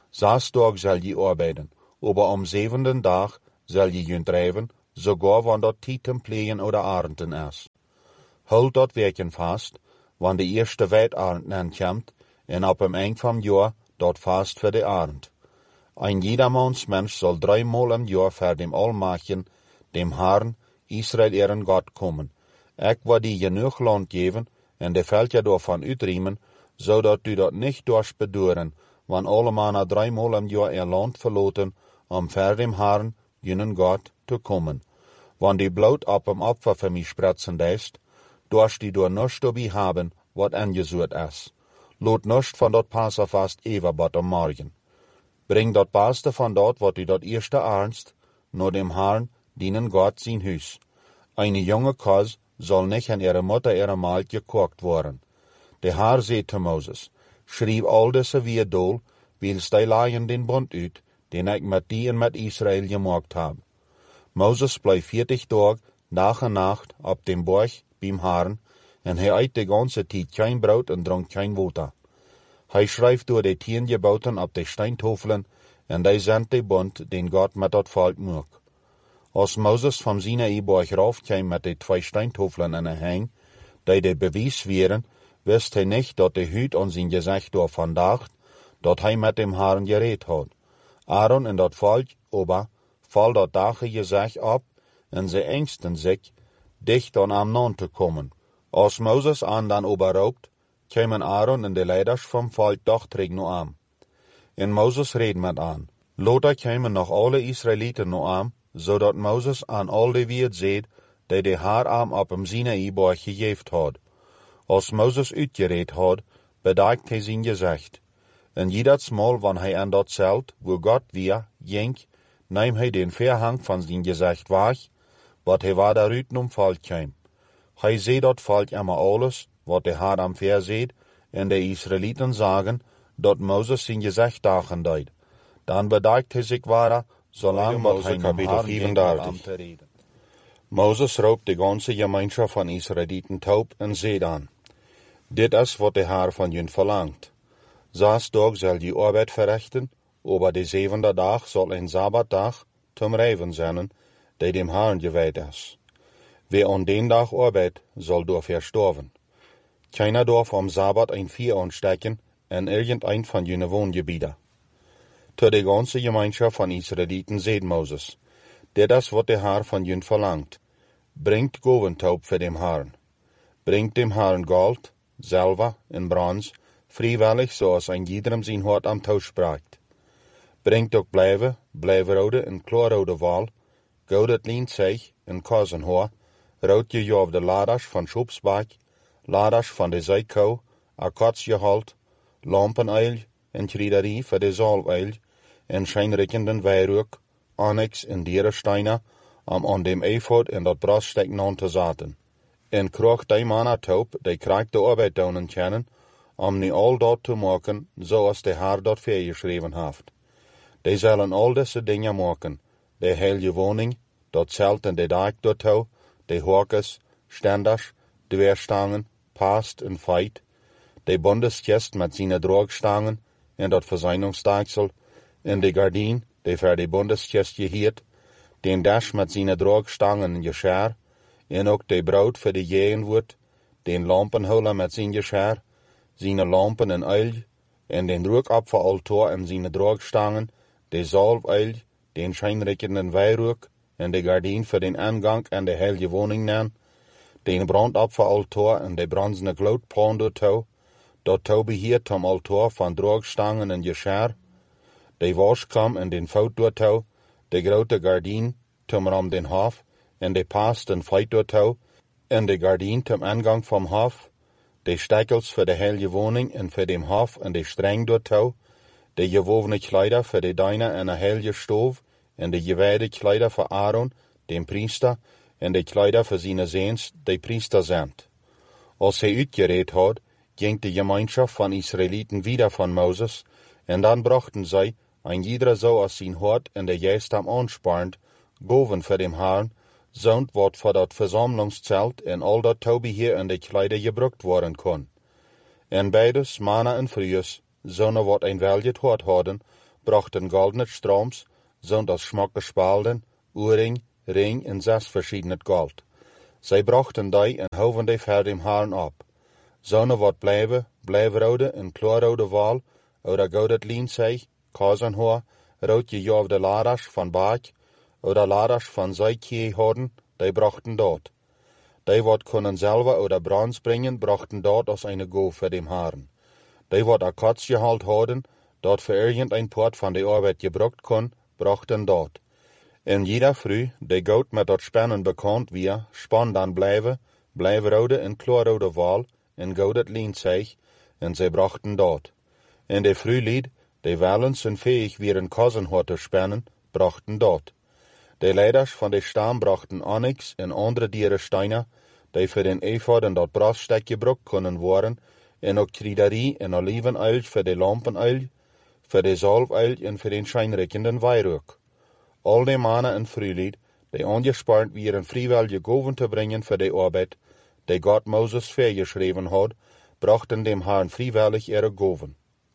[SPEAKER 1] 6 Tage soll je arbeiten, aber 7. Tag soll je jünt drijven, sogar wann dort Tieten pleen oder Arenden is. Hult dort Weken vast, wann de eerste Weitarend aankomt, en op hem eind van jaar dort vast für de Arend. Ein jedermanns Mensch soll 3 Mal im Jahr vor dem Allmachen, dem Herrn, Israel ihren Gott kommen. War die genug Land geben, en de Völker davon uitriemen, zodat du dort nicht durchbeduren, wann alle Männer 3 Mal im Jahr ihr Land verloten, vor dem Herrn, jenen Gott, zu kommen. Wann die Blut ab dem Opfer für mich spritzen lässt, darfst die durch nichts dabei haben, wat angesucht ist. Lot nichts von dort Passafast Everbad am Morgen. Bring dort Beste von dort, wat du dort erste ernst, nur dem Herrn, dienen Gott sein Hus. Eine junge Kos soll nicht an ihre Mutter ihre Mahl gekocht worden. Der Herr sagt zu Moses, schrieb all diese wie dool, wils die leihen den Bund uit, den ich mit die und mit Israel gemacht habe. Moses bleib 40 Tage, Tag und Nacht, ab dem Berg, beim Herrn, en hij eit de ganze Zeit kein Brot und dronk kein Wasser. Hij schreibt durch die 10 Geboten ab de Steintafelen, en die sind de Bund, den Gott mit dat Volk macht. Als Moses vom Sinai-Berg raufkam mit de 2 Steintafelen in der Hang, die de Beweis wären, wist hij nicht, dat de Hüt an sein Gesicht davon dacht, dat hij mit dem Herrn geredet hat. Aaron en dat Volk, aber, fall dat Dache Gesicht ab, en sie ängsten sich, dicht an am Nahen zu kommen. Als Moses an dann oberraubt, kämen Aaron en de Leiders vom Volk doch träg no an. En Moses red mit an. Lothar kämen noch alle Israeliten no an, zodat Moses an al de wie het seht, die de haar am op hem Sinai-Berg gegeven had. Als Moses uitgereed had, bedaakt hij zijn gezicht. En jedes Mal, wann hij an dat zelt, wo Gott weer, ging, neem hij den Verhang van zijn gezicht weg, wat hij waar daaruit nom Volk kwam. Hij seht dat Volk immer alles, wat de Herr am Ver seht, en de Israeliten sagen, dat Moses zijn gezicht dagen deed. Dan bedaakt hij zich waar, zolang wat hij nom Herrn ging am te reden. Moses raubt de ganze Gemeinschaft van Israeliten taub en seht an. Dit is wat de Herr van jun verlangt. 6 Tage soll je Arbeit verrichten, aber de 7. Dag soll ein Sabbatdag zum Reiven sein, die dem Herrn geweiht ist. Wer an den Tag arbeitet, soll dafür sterben. Keiner darf am Sabbat ein Vieh anstecken in irgendein von jenen Wohngebieten. Zu der ganzen Gemeinschaft von Israeliten seht Moses, das was der Herr von jün verlangt. Bringt Goventaub für dem Herrn. Bringt dem Herrn Gold, Silber und Bronze, freiwillig, so als ein jedem sein Hort am Tausch spricht. Bringt ook blijverrode en kloorrode wal, goudet lienzeig en kozenhoor, roodje je op de laders van Schopsbak, laders van de zijkou, akkotsgehold, lampeneil en kriederie voor de zalweil, en schijnrikkenden weirook, onyx en dierensteinen, om aan dem eifod en dat braststek aan te zaten. En kroeg die mannen taub, die krijgt de arbeid doen kennen, om nu al dat te maken, zoals de Herr dat vergeschreven heeft. Die zullen al deze dingen maken, de heilige woning, dat zelt en de dak daartoe, de horkes, stenders, dweerstangen, past en feit, de bondeskist met zijn droogstangen en dat verzuiningsstaaksel, en de gardien, die voor de bondeskist gehiert, den dash met zijn droogstangen en gescher, en ook de brood voor de jeenwoord, den lampenholer met zijn gescher, zijn lampen en uil, en den rookapfelaltaar en zijn droogstangen, de zalfuil, den schijnrikkenden weirook, en de gardien voor den aangang en de heilige woning nan, den brandapfelaltaar en de bronzene gloedpan daartoe, dat toe beheert om altaar van droogstangen en gescher, de waskam en den fout daartoe, de grote gardien om den hof, en de past en feit daartoe, en de gardien zum aangang vom hof, de stekkels voor de heilige woning en voor dem hof en de streng daartoe, de gewovene Kleider für de Deiner en de heilige stoof, en de gewijde Kleider voor Aaron, den Priester, en de Kleider voor zijn Seens, de Priester zijn. Als hij uitgereed had, ging de Gemeinschaft van Israeliten wieder van Moses, en dan brachten zij, ein jeder so als zijn Hort en de Geist am ansparend, goven voor dem Herrn, zond wat voor dat Versammlungszelt en al dat Taubeheer en de Kleider gebruikt worden kon. En beides, Manna en Frius, zonne wat een welget Hort hadden,
[SPEAKER 2] brachten goldene Stroms, zond als schmakke spalden, oorring, ring en 6 verschiedene gold. Zij brachten die en hoven die voor dem Herrn op. Zonne wat blijvrode en kloorrode wal, oder goudet lienzeig, kazenhoor, roodje jov de ladasch van baak, oder ladasch van zijkie houden, die brachten dort. Die wat kunnen selber oder brons bringen, brachten dort als eine Go für dem Herrn. Die wat Akatzie halt houden, dort für irgendein Port van de Arbeit gebruikt kon, brachten dort. En jeder früh, die goud met dat spannen bekannt wie, span dan blijvrode en kloorrode wal, en goudet lienzeig, en zij brachten dort. En de frühlied, die wellens en fähig wieren Kazenhoor te spannen, brachten dort. De leiders van de stam brachten onyx en andere dierensteine, die voor den ephod en dat brasstek gebruikt kunnen worden, en ook triderie en olivenöl voor de lampenöl, voor de zalföl en voor den schijnrijkenden weihruk. Al die mannen en frühlied, die ongespaard wieren vrijwillige goven te brengen voor de arbeid, die God Moses vergeschreven had, brachten dem Herrn vrijwillig ihre goven.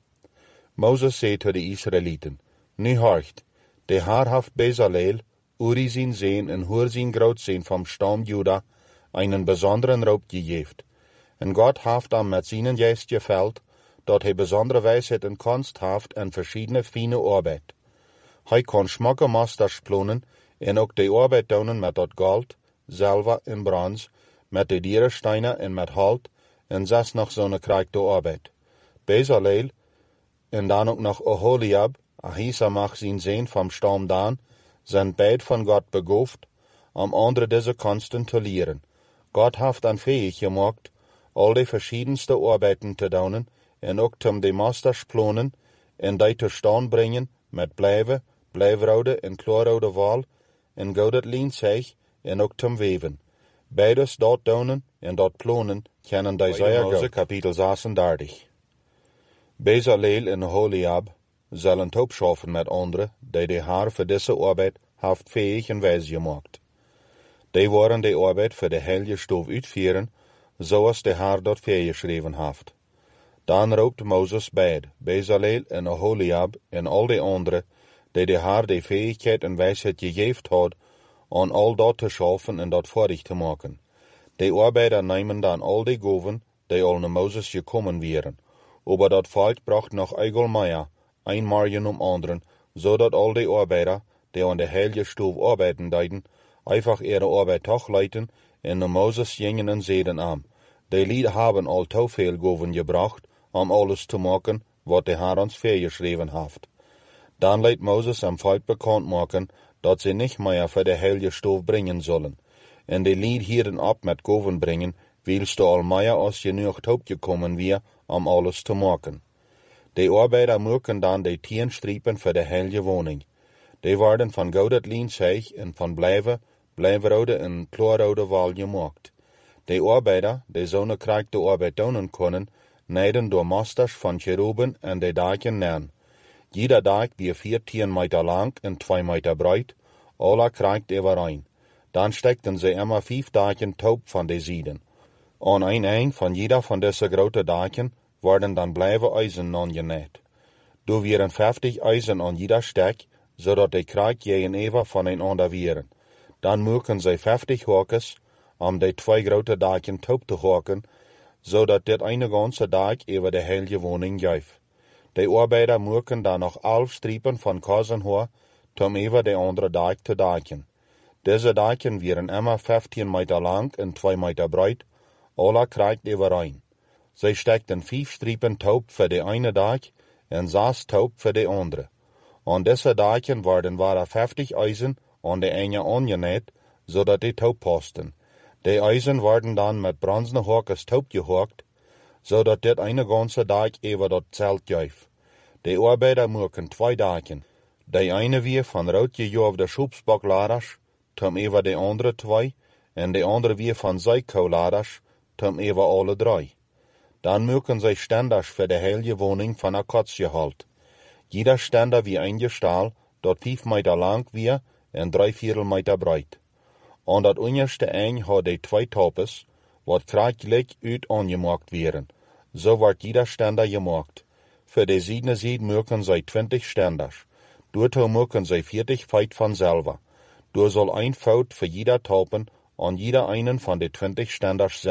[SPEAKER 2] Moses zei tot de Israëlieten, nu horcht, de Herr haft Bezaleel, Uri zijn zeen en Hur zijn groot zijn vom Stamm Juda, einen besonderen Raub gegeven. En God haft am met zijn geest geveld, dat hij besondere wijsheid en kunst haft en verschiedene fine arbeid. Hij kon schmakke masters plonen en ook de arbeid doen met dat gold, zilver en brons, met de dierensteine en met hout, en 6 nog zo'n krijgde arbeid. Bezaleel, en dan ook nog Oholiab, Ahisamach zijn zeen vom Stamm Dan, zijn beid van God begoofd, om andere deze kunsten te leren. God heeft dan fähig gemaakt, al die verschiedenste arbeiden te doen, en ook om de masters plonen, en die te staan brengen, met blijvrode en kloorrode wal, en goudet lienzeig, en ook te weven. Beides dat doen en dat plonen, kennen die zeer goed. Kapitel 36. Bezaleel en Oholiab zullen opschaffen met anderen, die de Heer voor deze arbeid heeft fähig en wijs gemaakt. Die worden de arbeid voor de heilige stof uitvoeren, zoals de Heer dat vergeschreven heeft. Dan roept Moses beid, Bezaleel en Oholiab en al de anderen, die de Heer de fähigheid en wijsheid gegeven had, om al dat te schaffen en dat voordig te maken. De arbeider nemen dan al de goven, die al naar Moses gekomen waren, aber dat volk bracht nog eigel meer, een margen om anderen, zodat al de arbeider, die aan de heilige stof arbeiten deiden, einfach ihre Arbeit toch leiten en naar Moses gingen en zeiden aan. Die lied hebben al te veel goven gebracht, om alles te maken, wat de Heer ons vergeschreven heeft. Dan leidt Moses am volk bekend maken, dat ze niet meer voor de heilige stof brengen zullen. En de lied hielden op met goven brengen, wilst al meer als genoeg opgekomen weer, om alles te maken. De arbeider maken dan de 10 striepen voor de heilige woning. Die worden van goudet lienzeig en van blijvrode en kloorrode wal gemaakt. De arbeider, die zo'n krijgde arbeid doen kunnen, neiden door masters van cheruben en de daken neer. Jeder dak wie 14 Meter lang en 2 Meter breit, alle krijgt overeen. Dan stekten ze immer 5 daken taub van de zijden. Aan een eind van jeder van deze grote daken worden dan blijven eisen aangenaaid. Er waren 50 eisen aan jeder stek, zodat de krijg gegenüber voneinander waren. Dan maken zij 50 hokjes, om de 2 grote daken taub te hokken, zodat dit eine ganze dag over de heilige woning geeft. De arbeider maken dan nog 11 striepen van kazenhoor, om over de andere dag te daken. Deze daken waren immer 15 Meter lang en 2 Meter breit, alle krijgt overeen. Zij stekten 5 striepen taub voor de ene dag en 6 taub voor de andere. Aan deze daken waren 50 eisen aan de ene aangenaaid, zodat die taub pasten. De eisen werden dan met bronzene hokjes taub gehakt, zodat dit eine ganze dag over dat zelt geeft. De arbeider maken 2 daken. De ene weer van rood gejofde schubsbakladers, tom over de andere 2, en de andere weer van zijkouladers, tom over alle 3. Dan maken zij standers voor de heilige woning van Akatzie halt. Jeder stander wie een gestal, dat 5 Meter lang weer en 3/4 Meter breit. Aan dat onderste eind had de 2 topes, wat krijgelijk uit aangemaakt werden. Zo wordt jeder stander gemaakt. Für die siedene Sied mögen zij 20 Ständers. Doorto mögen zij 40 Feit van selber. Door soll ein Fout für jeder Taupen an jeder einen von den 20 Ständers